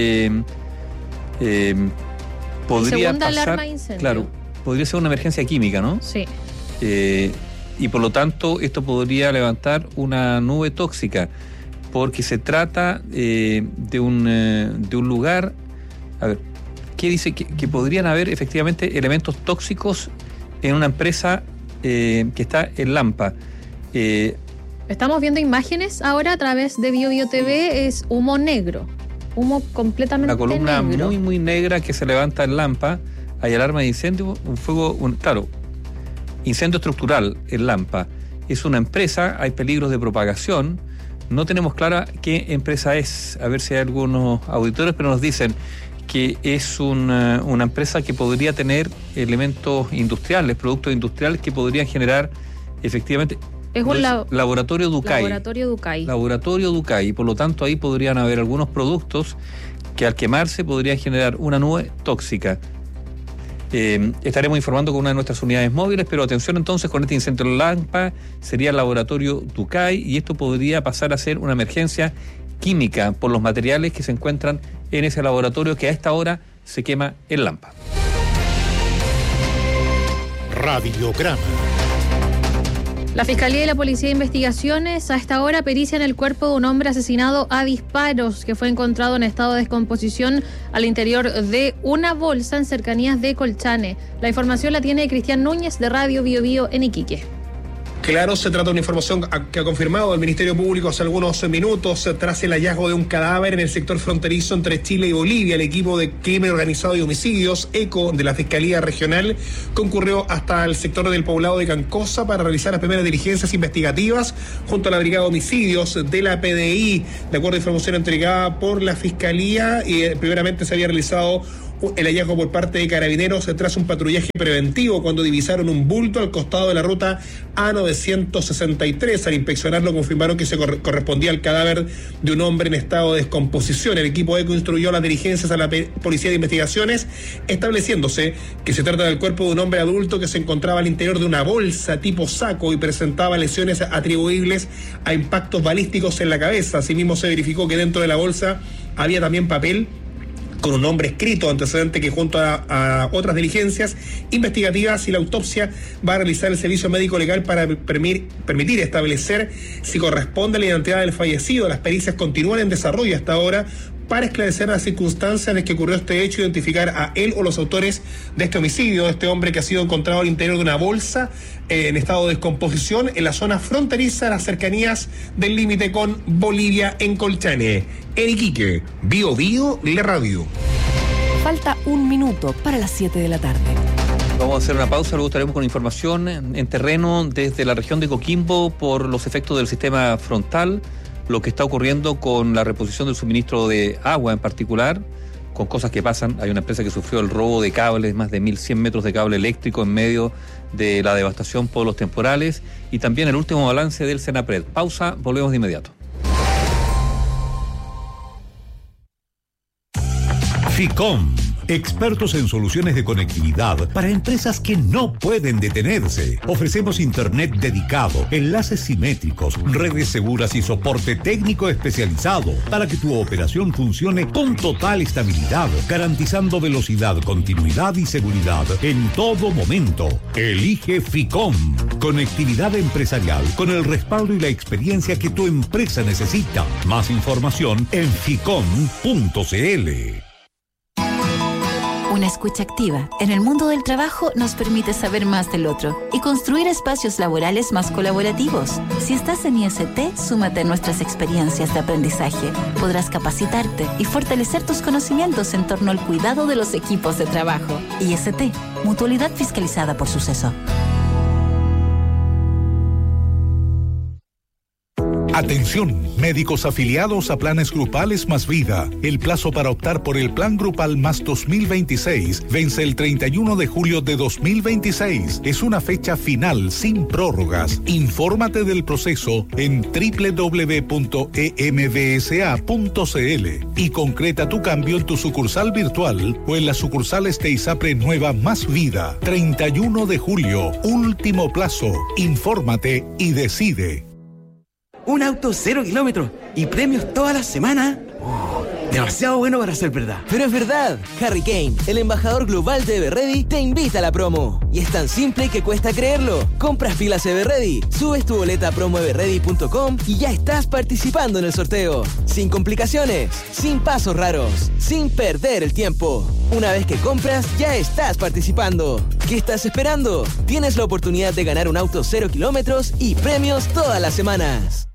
Podría segunda pasar, alarma de incendio. Claro, podría ser una emergencia química, ¿no? Sí. Y por lo tanto esto podría levantar una nube tóxica, porque se trata de un lugar, a ver, ¿qué dice? Que podrían haber efectivamente elementos tóxicos en una empresa que está en Lampa. Estamos viendo imágenes ahora a través de BioBio TV, es humo negro, humo completamente negro. Una columna muy, muy negra que se levanta en Lampa, hay alarma de incendio, un fuego, claro, incendio estructural en Lampa. Es una empresa, hay peligros de propagación. No tenemos clara qué empresa es. A ver si hay algunos auditores, pero nos dicen que es una empresa que podría tener elementos industriales, productos industriales que podrían generar efectivamente. Es un laboratorio Ducay. Laboratorio Ducay. Y por lo tanto ahí podrían haber algunos productos que al quemarse podrían generar una nube tóxica. Estaremos informando con una de nuestras unidades móviles, pero atención entonces con este incendio en Lampa, sería el laboratorio Ducay, y esto podría pasar a ser una emergencia química por los materiales que se encuentran en ese laboratorio que a esta hora se quema en Lampa. Radiograma. La Fiscalía y la Policía de Investigaciones a esta hora perician el cuerpo de un hombre asesinado a disparos que fue encontrado en estado de descomposición al interior de una bolsa en cercanías de Colchane. La información la tiene Cristian Núñez de Radio BioBio en Iquique. Claro, se trata de una información que ha confirmado el Ministerio Público hace algunos minutos tras el hallazgo de un cadáver en el sector fronterizo entre Chile y Bolivia. El equipo de crimen organizado y homicidios, ECO, de la Fiscalía Regional, concurrió hasta el sector del poblado de Cancosa para realizar las primeras diligencias investigativas junto a la Brigada de Homicidios de la PDI. De acuerdo a información entregada por la Fiscalía, primeramente se había realizado el hallazgo por parte de Carabineros tras un patrullaje preventivo cuando divisaron un bulto al costado de la ruta A963. Al inspeccionarlo confirmaron que se correspondía al cadáver de un hombre en estado de descomposición. El equipo ECO instruyó las diligencias a la Policía de Investigaciones, estableciéndose que se trata del cuerpo de un hombre adulto que se encontraba al interior de una bolsa tipo saco y presentaba lesiones atribuibles a impactos balísticos en la cabeza. Asimismo, se verificó que dentro de la bolsa había también papel con un nombre escrito, antecedente que junto a otras diligencias investigativas y la autopsia va a realizar el servicio médico legal para permitir establecer si corresponde a la identidad del fallecido. Las pericias continúan en desarrollo hasta ahora para esclarecer las circunstancias en las que ocurrió este hecho, identificar a él o los autores de este homicidio, de este hombre que ha sido encontrado al interior de una bolsa en estado de descomposición en la zona fronteriza, a las cercanías del límite con Bolivia, en Colchane. En Iquique, Bio Bio, la radio. Falta un minuto para las 7 de la tarde. Vamos a hacer una pausa, luego estaremos con información en terreno desde la región de Coquimbo por los efectos del sistema frontal, lo que está ocurriendo con la reposición del suministro de agua en particular, con cosas que pasan. Hay una empresa que sufrió el robo de cables, más de 1.100 metros de cable eléctrico en medio de la devastación por los temporales, y también el último balance del Senapred. Pausa, volvemos de inmediato. FICOM, expertos en soluciones de conectividad para empresas que no pueden detenerse. Ofrecemos internet dedicado, enlaces simétricos, redes seguras y soporte técnico especializado para que tu operación funcione con total estabilidad, garantizando velocidad, continuidad y seguridad en todo momento. Elige FICOM, conectividad empresarial con el respaldo y la experiencia que tu empresa necesita. Más información en ficom.cl. Una escucha activa en el mundo del trabajo nos permite saber más del otro y construir espacios laborales más colaborativos. Si estás en IST, súmate a nuestras experiencias de aprendizaje. Podrás capacitarte y fortalecer tus conocimientos en torno al cuidado de los equipos de trabajo. IST, Mutualidad Fiscalizada por Suceso. Atención, médicos afiliados a planes grupales Más Vida. El plazo para optar por el plan grupal Más 2026 vence el 31 de julio de 2026. Es una fecha final sin prórrogas. Infórmate del proceso en www.embsa.cl y concreta tu cambio en tu sucursal virtual o en las sucursales de ISAPRE Nueva Más Vida. 31 de julio, último plazo. Infórmate y decide. Un auto 0 kilómetros y premios toda la semana. Demasiado bueno para ser verdad. Pero es verdad. Harry Kane, el embajador global de Everready, te invita a la promo. Y es tan simple que cuesta creerlo. Compras pilas Everready, subes tu boleta a promoeverready.com y ya estás participando en el sorteo. Sin complicaciones, sin pasos raros, sin perder el tiempo. Una vez que compras, ya estás participando. ¿Qué estás esperando? Tienes la oportunidad de ganar un auto 0 kilómetros y premios todas las semanas.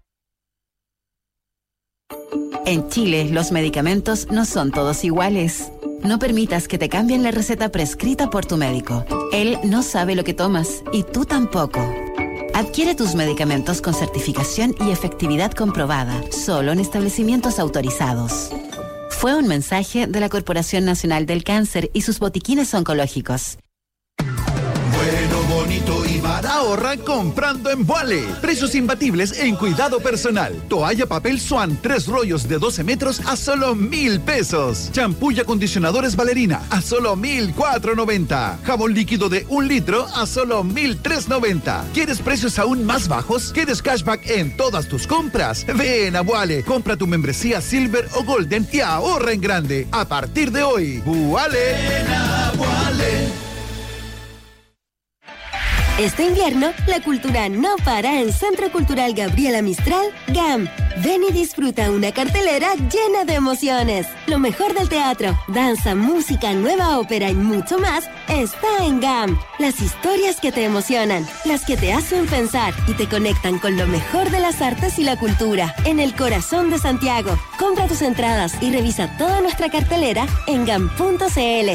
En Chile, los medicamentos no son todos iguales. No permitas que te cambien la receta prescrita por tu médico. Él no sabe lo que tomas y tú tampoco. Adquiere tus medicamentos con certificación y efectividad comprobada, solo en establecimientos autorizados. Fue un mensaje de la Corporación Nacional del Cáncer y sus botiquines oncológicos. Bueno, bonito y barato. Ahorra comprando en Vuale. Precios imbatibles en cuidado personal. Toalla papel Swan, 3 rollos de 12 metros a solo 1,000 pesos. Champú y acondicionadores Valerina a solo 1,490. Jabón líquido de 1 litro a solo 1,390. ¿Quieres precios aún más bajos? ¿Quieres cashback en todas tus compras? Ven a Vuale. Compra tu membresía Silver o Golden y ahorra en grande. A partir de hoy, Vuale. Ven a Vuale. Este invierno, la cultura no para en Centro Cultural Gabriela Mistral, GAM. Ven y disfruta una cartelera llena de emociones. Lo mejor del teatro, danza, música, nueva ópera y mucho más está en GAM. Las historias que te emocionan, las que te hacen pensar y te conectan con lo mejor de las artes y la cultura. En el corazón de Santiago. Compra tus entradas y revisa toda nuestra cartelera en gam.cl.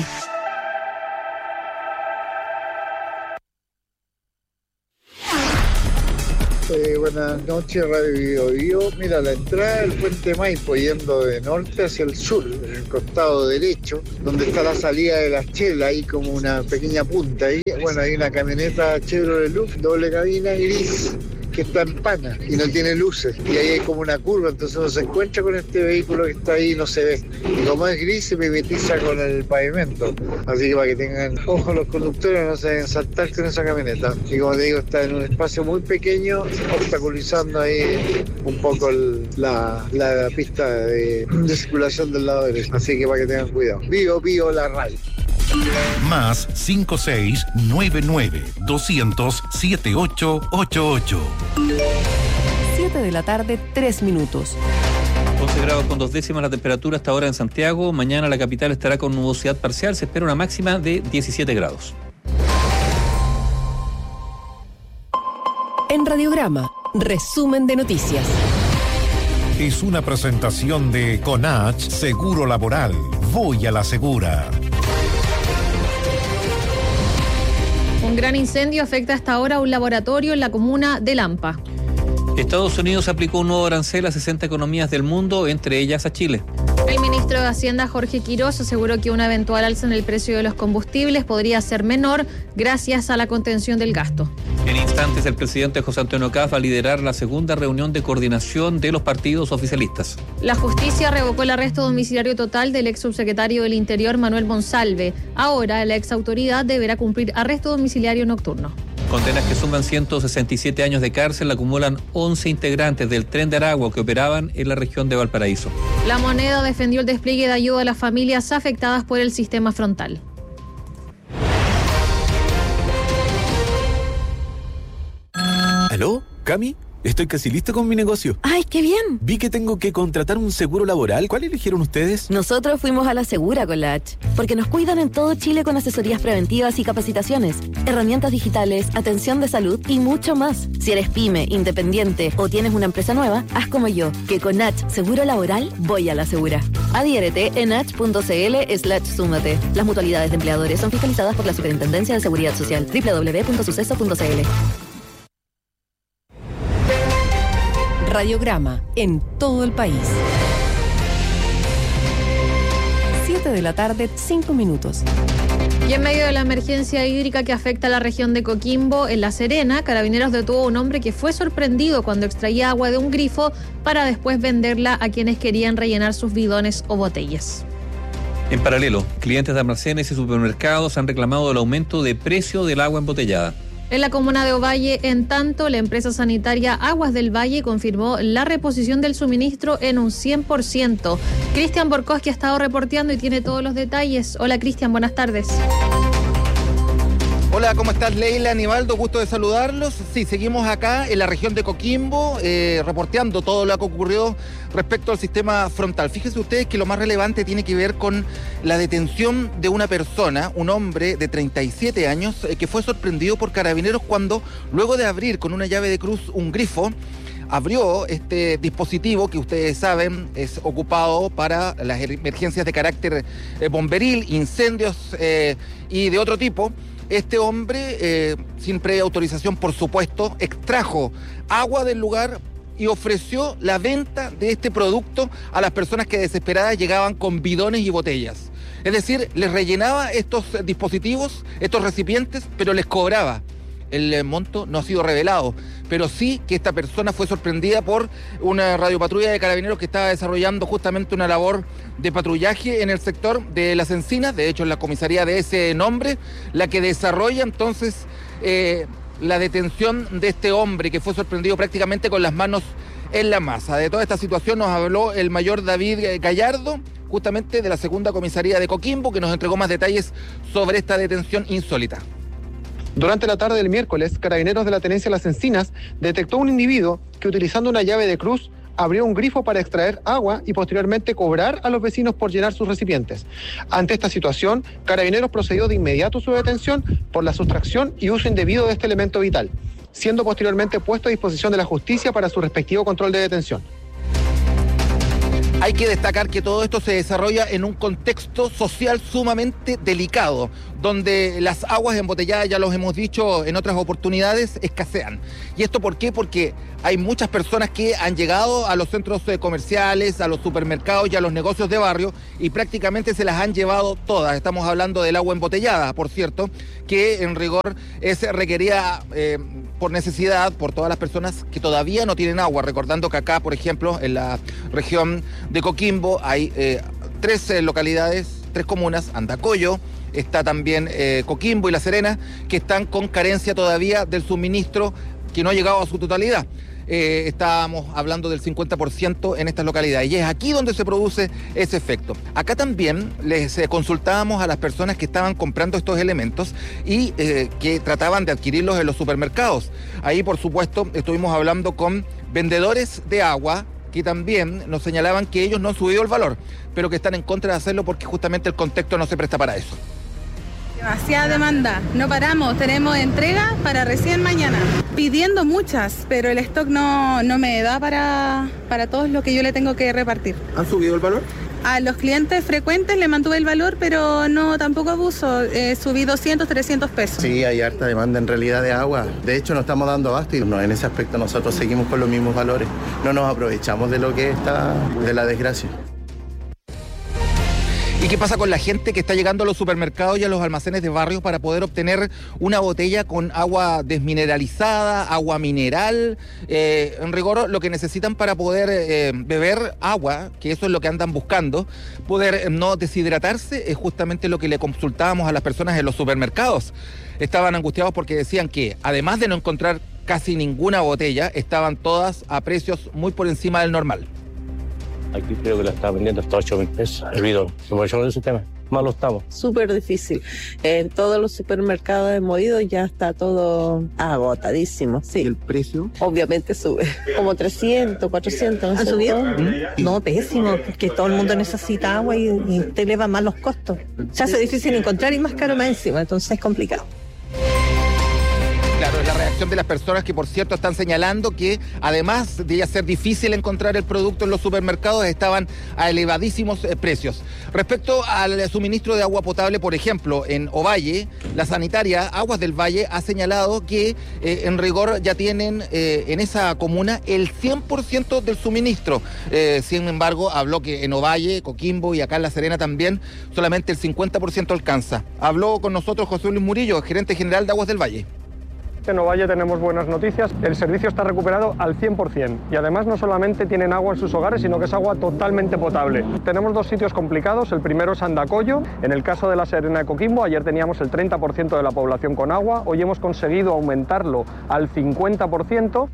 Buenas noches, Radio Bio. Mira, la entrada del Puente Maipo yendo de norte hacia el sur, en el costado derecho, donde está la salida de la Chela, ahí como una pequeña punta ahí. Bueno, hay una camioneta Chevrolet Luz, doble cabina gris, que está en pana y no tiene luces, y ahí hay como una curva, entonces uno se encuentra con este vehículo que está ahí y no se ve, y como es gris se mimetiza con el pavimento, así que para que tengan ojo los conductores, no se deben saltar con esa camioneta, y como te digo, está en un espacio muy pequeño, obstaculizando ahí un poco la pista de circulación del lado derecho, así que para que tengan cuidado. Bio la radio. Más 5699-200-7888. 7 de la tarde, 3 minutos. 11 grados con 2 décimas la temperatura hasta ahora en Santiago. Mañana la capital estará con nubosidad parcial. Se espera una máxima de 17 grados. En Radiograma, resumen de noticias. Es una presentación de Conach Seguro Laboral. Voy a la segura. Un gran incendio afecta hasta ahora a un laboratorio en la comuna de Lampa. Estados Unidos aplicó un nuevo arancel a 60 economías del mundo, entre ellas a Chile. El ministro de Hacienda, Jorge Quirós, aseguró que una eventual alza en el precio de los combustibles podría ser menor gracias a la contención del gasto. En instantes, el presidente José Antonio Caz va a liderar la segunda reunión de coordinación de los partidos oficialistas. La justicia revocó el arresto domiciliario total del ex subsecretario del Interior, Manuel Monsalve. Ahora, la ex autoridad deberá cumplir arresto domiciliario nocturno. Condenas que suman 167 años de cárcel acumulan 11 integrantes del Tren de Aragua que operaban en la región de Valparaíso. La Moneda defendió el despliegue de ayuda a las familias afectadas por el sistema frontal. ¿Aló? ¿Cami? Estoy casi listo con mi negocio. ¡Ay, qué bien! Vi que tengo que contratar un seguro laboral. ¿Cuál eligieron ustedes? Nosotros fuimos a la Segura con la H, porque nos cuidan en todo Chile con asesorías preventivas y capacitaciones, herramientas digitales, atención de salud y mucho más. Si eres pyme, independiente o tienes una empresa nueva, haz como yo, que con H Seguro Laboral voy a la Segura. Adhiérete en h.cl/súmate. Las mutualidades de empleadores son fiscalizadas por la Superintendencia de Seguridad Social. www.suceso.cl. Radiograma en todo el país. 7 de la tarde, 5 minutos. Y en medio de la emergencia hídrica que afecta a la región de Coquimbo, en La Serena, Carabineros detuvo a un hombre que fue sorprendido cuando extraía agua de un grifo para después venderla a quienes querían rellenar sus bidones o botellas. En paralelo, clientes de almacenes y supermercados han reclamado el aumento de precio del agua embotellada. En la comuna de Ovalle, en tanto, la empresa sanitaria Aguas del Valle confirmó la reposición del suministro en un 100%. Cristian Borkowski ha estado reporteando y tiene todos los detalles. Hola Cristian, buenas tardes. Hola, ¿cómo estás, Leila, Aníbaldo? Gusto de saludarlos. Sí, seguimos acá en la región de Coquimbo, reporteando todo lo que ocurrió respecto al sistema frontal. Fíjense ustedes que lo más relevante tiene que ver con la detención de una persona, un hombre de 37 años, que fue sorprendido por Carabineros cuando, luego de abrir con una llave de cruz un grifo, abrió este dispositivo que ustedes saben es ocupado para las emergencias de carácter bomberil, incendios y de otro tipo. Este hombre, sin previa autorización, por supuesto, extrajo agua del lugar y ofreció la venta de este producto a las personas que desesperadas llegaban con bidones y botellas. Es decir, les rellenaba estos dispositivos, estos recipientes, pero les cobraba. El monto no ha sido revelado, pero sí que esta persona fue sorprendida por una radiopatrulla de Carabineros que estaba desarrollando justamente una labor de patrullaje en el sector de Las Encinas, de hecho en la comisaría de ese nombre, la que desarrolla entonces la detención de este hombre que fue sorprendido prácticamente con las manos en la masa. De toda esta situación nos habló el mayor David Gallardo, justamente de la segunda comisaría de Coquimbo, que nos entregó más detalles sobre esta detención insólita. Durante la tarde del miércoles, Carabineros de la Tenencia Las Encinas detectó un individuo que, utilizando una llave de cruz, abrió un grifo para extraer agua y posteriormente cobrar a los vecinos por llenar sus recipientes. Ante esta situación, Carabineros procedió de inmediato a su detención por la sustracción y uso indebido de este elemento vital, siendo posteriormente puesto a disposición de la justicia para su respectivo control de detención. Hay que destacar que todo esto se desarrolla en un contexto social sumamente delicado, donde las aguas embotelladas, ya los hemos dicho en otras oportunidades, escasean. ¿Y esto por qué? Porque hay muchas personas que han llegado a los centros comerciales, a los supermercados y a los negocios de barrio y prácticamente se las han llevado todas. Estamos hablando del agua embotellada, por cierto, que en rigor es requerida por necesidad por todas las personas que todavía no tienen agua. Recordando que acá, por ejemplo, en la región de Coquimbo hay 3 localidades, 3 comunas, Andacollo, está también Coquimbo y La Serena, que están con carencia todavía del suministro que no ha llegado a su totalidad. Estábamos hablando del 50% en estas localidades y es aquí donde se produce ese efecto. Acá también les consultábamos a las personas que estaban comprando estos elementos y que trataban de adquirirlos en los supermercados. Ahí, por supuesto, estuvimos hablando con vendedores de agua que también nos señalaban que ellos no han subido el valor, pero que están en contra de hacerlo porque justamente el contexto no se presta para eso. Demasiada demanda, no paramos, tenemos entrega para recién mañana, pidiendo muchas, pero el stock no me da para todo lo que yo le tengo que repartir. ¿Han subido el valor? A los clientes frecuentes le mantuve el valor, pero no tampoco abuso, subí 200, 300 pesos. Sí, hay harta demanda en realidad de agua, de hecho no estamos dando abasto y en ese aspecto nosotros seguimos con los mismos valores, no nos aprovechamos de lo que está, de la desgracia. ¿Y qué pasa con la gente que está llegando a los supermercados y a los almacenes de barrios para poder obtener una botella con agua desmineralizada, agua mineral? En rigor, lo que necesitan para poder beber agua, que eso es lo que andan buscando, poder no deshidratarse, es justamente lo que le consultábamos a las personas en los supermercados. Estaban angustiados porque decían que, además de no encontrar casi ninguna botella, estaban todas a precios muy por encima del normal. Aquí creo que la está vendiendo hasta 8.000 pesos el bidón. Por eso ese tema, malo estamos. Súper difícil. En todos los supermercados de Moído ya está todo agotadísimo. Sí. ¿Y el precio? Obviamente sube. Como 300, 400. ¿Han subido? No, pésimo. Porque todo el mundo necesita agua y te eleva más los costos. Se hace difícil encontrar y más caro más encima. Entonces es complicado. Claro, es la reacción de las personas que, por cierto, están señalando que, además de ya ser difícil encontrar el producto en los supermercados, estaban a elevadísimos precios. Respecto al suministro de agua potable, por ejemplo, en Ovalle, la sanitaria Aguas del Valle ha señalado que, en rigor, ya tienen en esa comuna el 100% del suministro. Sin embargo, habló que en Ovalle, Coquimbo y acá en La Serena también, solamente el 50% alcanza. Habló con nosotros José Luis Murillo, gerente general de Aguas del Valle. En Ovalle tenemos buenas noticias, el servicio está recuperado al 100% y además no solamente tienen agua en sus hogares, sino que es agua totalmente potable. Tenemos 2 sitios complicados, el primero es Andacollo, en el caso de La Serena de Coquimbo, ayer teníamos el 30% de la población con agua, hoy hemos conseguido aumentarlo al 50%.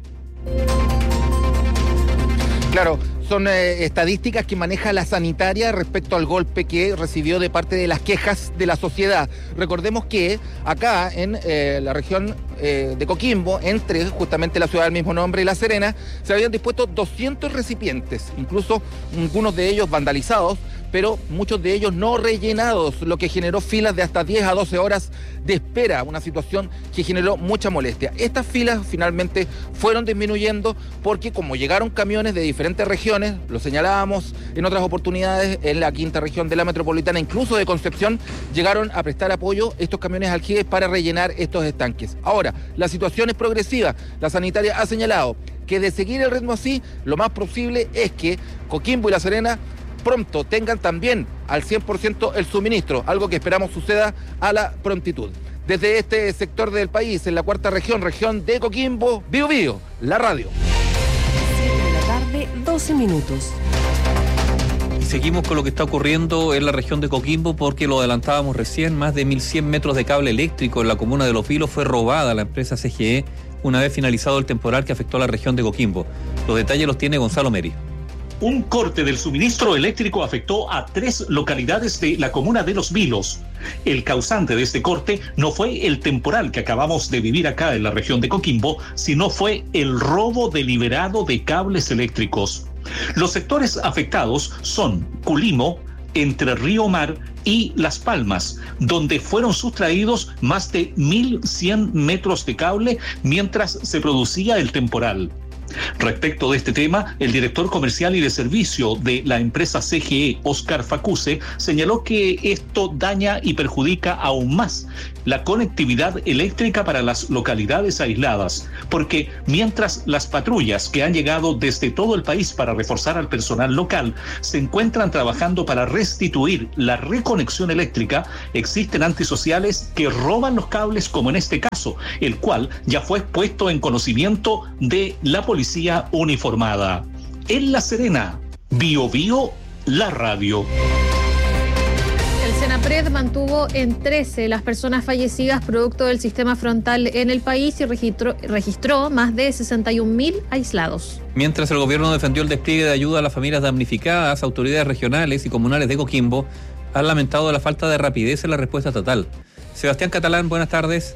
Claro, son estadísticas que maneja la sanitaria respecto al golpe que recibió de parte de las quejas de la sociedad. Recordemos que acá en la región de Coquimbo, entre justamente la ciudad del mismo nombre y La Serena, se habían dispuesto 200 recipientes, incluso algunos de ellos vandalizados, pero muchos de ellos no rellenados, lo que generó filas de hasta 10 a 12 horas de espera, una situación que generó mucha molestia. Estas filas finalmente fueron disminuyendo porque como llegaron camiones de diferentes regiones, lo señalábamos en otras oportunidades, en la quinta región de la metropolitana, incluso de Concepción, llegaron a prestar apoyo estos camiones aljibes para rellenar estos estanques. Ahora, la situación es progresiva. La sanitaria ha señalado que de seguir el ritmo así, lo más posible es que Coquimbo y La Serena pronto tengan también al 100% el suministro, algo que esperamos suceda a la prontitud. Desde este sector del país, en la cuarta región, región de Coquimbo, Bío Bío, la radio. 7 de la tarde, 12 minutos. Y seguimos con lo que está ocurriendo en la región de Coquimbo porque lo adelantábamos recién, más de 1.100 metros de cable eléctrico en la comuna de Los Vilos fue robada a la empresa CGE una vez finalizado el temporal que afectó a la región de Coquimbo. Los detalles los tiene Gonzalo Meri. Un corte del suministro eléctrico afectó a 3 localidades de la comuna de Los Vilos. El causante de este corte no fue el temporal que acabamos de vivir acá en la región de Coquimbo, sino fue el robo deliberado de cables eléctricos. Los sectores afectados son Culimo, Entre Río Mar y Las Palmas, donde fueron sustraídos más de 1.100 metros de cable mientras se producía el temporal. Respecto de este tema, el director comercial y de servicio de la empresa CGE, Oscar Facuse, señaló que esto daña y perjudica aún más la conectividad eléctrica para las localidades aisladas, porque mientras las patrullas que han llegado desde todo el país para reforzar al personal local se encuentran trabajando para restituir la reconexión eléctrica, existen antisociales que roban los cables, como en este caso, el cual ya fue puesto en conocimiento de la policía uniformada. En La Serena, Bio Bio, la radio. El Senapred mantuvo en 13 las personas fallecidas producto del sistema frontal en el país y registró más de 61.000 aislados. Mientras el gobierno defendió el despliegue de ayuda a las familias damnificadas, autoridades regionales y comunales de Coquimbo han lamentado la falta de rapidez en la respuesta estatal. Sebastián Catalán, buenas tardes.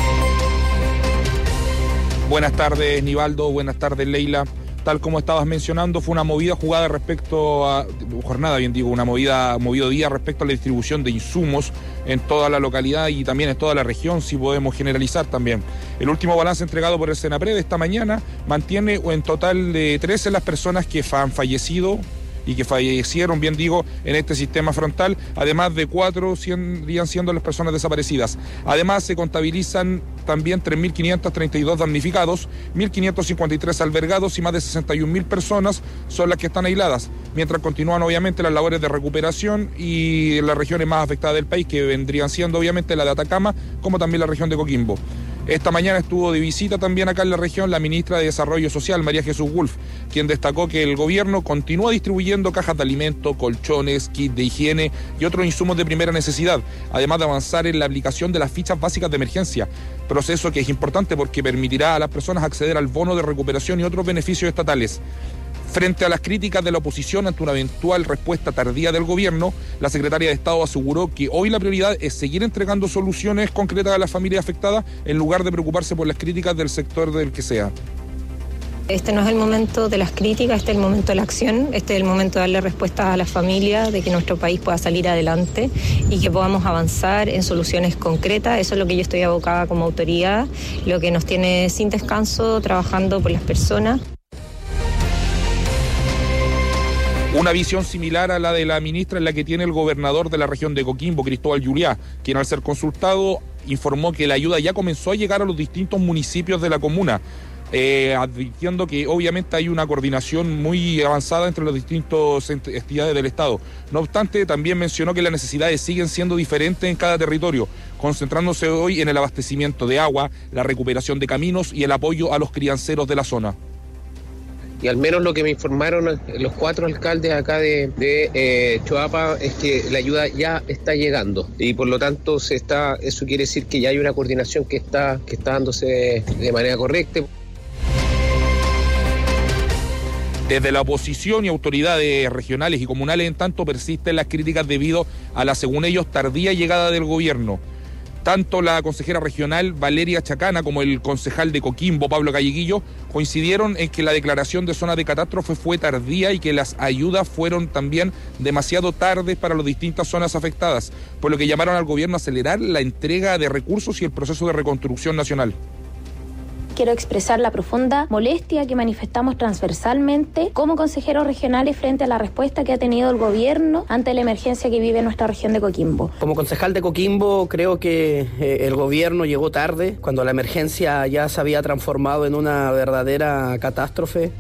Buenas tardes, Nivaldo. Buenas tardes, Leila. Tal como estabas mencionando, fue una movida jugada respecto a, movido día respecto a la distribución de insumos en toda la localidad y también en toda la región, si podemos generalizar también. El último balance entregado por el Senapred esta mañana mantiene en total de 13 las personas que han fallecido y que fallecieron, bien digo, en este sistema frontal, además de 4 irían siendo las personas desaparecidas. Además, se contabilizan también 3.532 damnificados, 1.553 albergados y más de 61.000 personas son las que están aisladas, mientras continúan obviamente las labores de recuperación y en las regiones más afectadas del país, que vendrían siendo obviamente la de Atacama, como también la región de Coquimbo. Esta mañana estuvo de visita también acá en la región la ministra de Desarrollo Social, María Jesús Wolf, quien destacó que el gobierno continúa distribuyendo cajas de alimentos, colchones, kits de higiene y otros insumos de primera necesidad, además de avanzar en la aplicación de las fichas básicas de emergencia, proceso que es importante porque permitirá a las personas acceder al bono de recuperación y otros beneficios estatales. Frente a las críticas de la oposición ante una eventual respuesta tardía del gobierno, la secretaria de Estado aseguró que hoy la prioridad es seguir entregando soluciones concretas a las familias afectadas en lugar de preocuparse por las críticas del sector del que sea. Este no es el momento de las críticas, este es el momento de la acción, este es el momento de darle respuesta a las familias, de que nuestro país pueda salir adelante y que podamos avanzar en soluciones concretas. Eso es lo que yo estoy abocada como autoridad, lo que nos tiene sin descanso trabajando por las personas. Una visión similar a la de la ministra es la que tiene el gobernador de la región de Coquimbo, Cristóbal Juliá, quien al ser consultado informó que la ayuda ya comenzó a llegar a los distintos municipios de la comuna, advirtiendo que obviamente hay una coordinación muy avanzada entre las distintas entidades del Estado. No obstante, también mencionó que las necesidades siguen siendo diferentes en cada territorio, concentrándose hoy en el abastecimiento de agua, la recuperación de caminos y el apoyo a los crianceros de la zona. Y al menos lo que me informaron los 4 alcaldes acá de Choapa es que la ayuda ya está llegando y por lo tanto eso quiere decir que ya hay una coordinación que está dándose de manera correcta. Desde la oposición y autoridades regionales y comunales, en tanto, persisten las críticas debido a la, según ellos, tardía llegada del gobierno. Tanto la consejera regional Valeria Chacana como el concejal de Coquimbo, Pablo Galleguillo, coincidieron en que la declaración de zona de catástrofe fue tardía y que las ayudas fueron también demasiado tardes para las distintas zonas afectadas, por lo que llamaron al gobierno a acelerar la entrega de recursos y el proceso de reconstrucción nacional. Quiero expresar la profunda molestia que manifestamos transversalmente como consejeros regionales frente a la respuesta que ha tenido el gobierno ante la emergencia que vive nuestra región de Coquimbo. Como concejal de Coquimbo, creo que el gobierno llegó tarde, cuando la emergencia ya se había transformado en una verdadera catástrofe.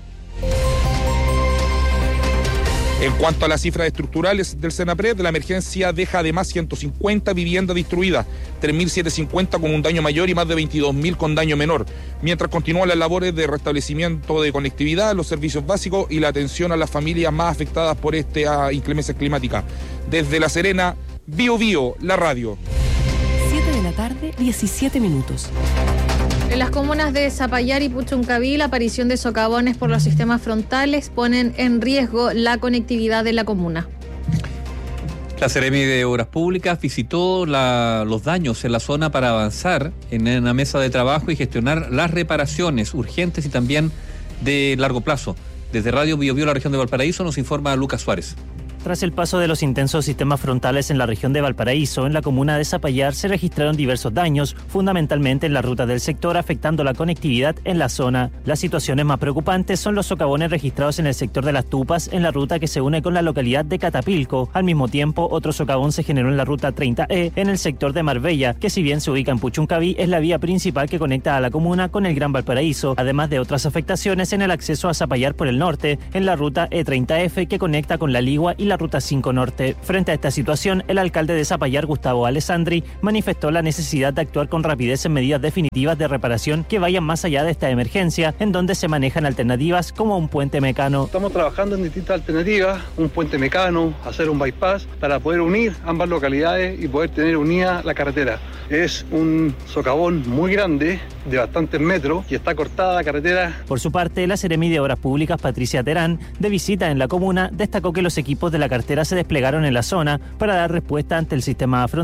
En cuanto a las cifras estructurales del Senapred, la emergencia deja además 150 viviendas destruidas, 3.750 con un daño mayor y más de 22.000 con daño menor, mientras continúan las labores de restablecimiento de conectividad, los servicios básicos y la atención a las familias más afectadas por esta inclemencia climática. Desde La Serena, Bio Bio, la radio. 7 de la tarde, 17 minutos. En las comunas de Zapallar y Puchuncaví, la aparición de socavones por los sistemas frontales ponen en riesgo la conectividad de la comuna. La Seremi de Obras Públicas visitó los daños en la zona para avanzar en una mesa de trabajo y gestionar las reparaciones urgentes y también de largo plazo. Desde Radio Biobío, la región de Valparaíso, nos informa Lucas Suárez. Tras el paso de los intensos sistemas frontales en la región de Valparaíso, en la comuna de Zapallar se registraron diversos daños, fundamentalmente en la ruta del sector, afectando la conectividad en la zona. Las situaciones más preocupantes son los socavones registrados en el sector de Las Tupas, en la ruta que se une con la localidad de Catapilco. Al mismo tiempo, otro socavón se generó en la ruta 30E, en el sector de Marbella, que si bien se ubica en Puchuncaví, es la vía principal que conecta a la comuna con el Gran Valparaíso, además de otras afectaciones en el acceso a Zapallar por el norte, en la ruta E30F, que conecta con La Ligua y la ruta 5 Norte. Frente a esta situación, el alcalde de Zapallar, Gustavo Alessandri, manifestó la necesidad de actuar con rapidez en medidas definitivas de reparación que vayan más allá de esta emergencia, en donde se manejan alternativas como un puente mecano. Estamos trabajando en distintas alternativas, un puente mecano, hacer un bypass, para poder unir ambas localidades y poder tener unida la carretera. Es un socavón muy grande, de bastantes metros, y está cortada la carretera. Por su parte, la Seremi de Obras Públicas, Patricia Terán, de visita en la comuna, destacó que los equipos de la cartera se desplegaron en la zona para dar respuesta ante el sistema frontal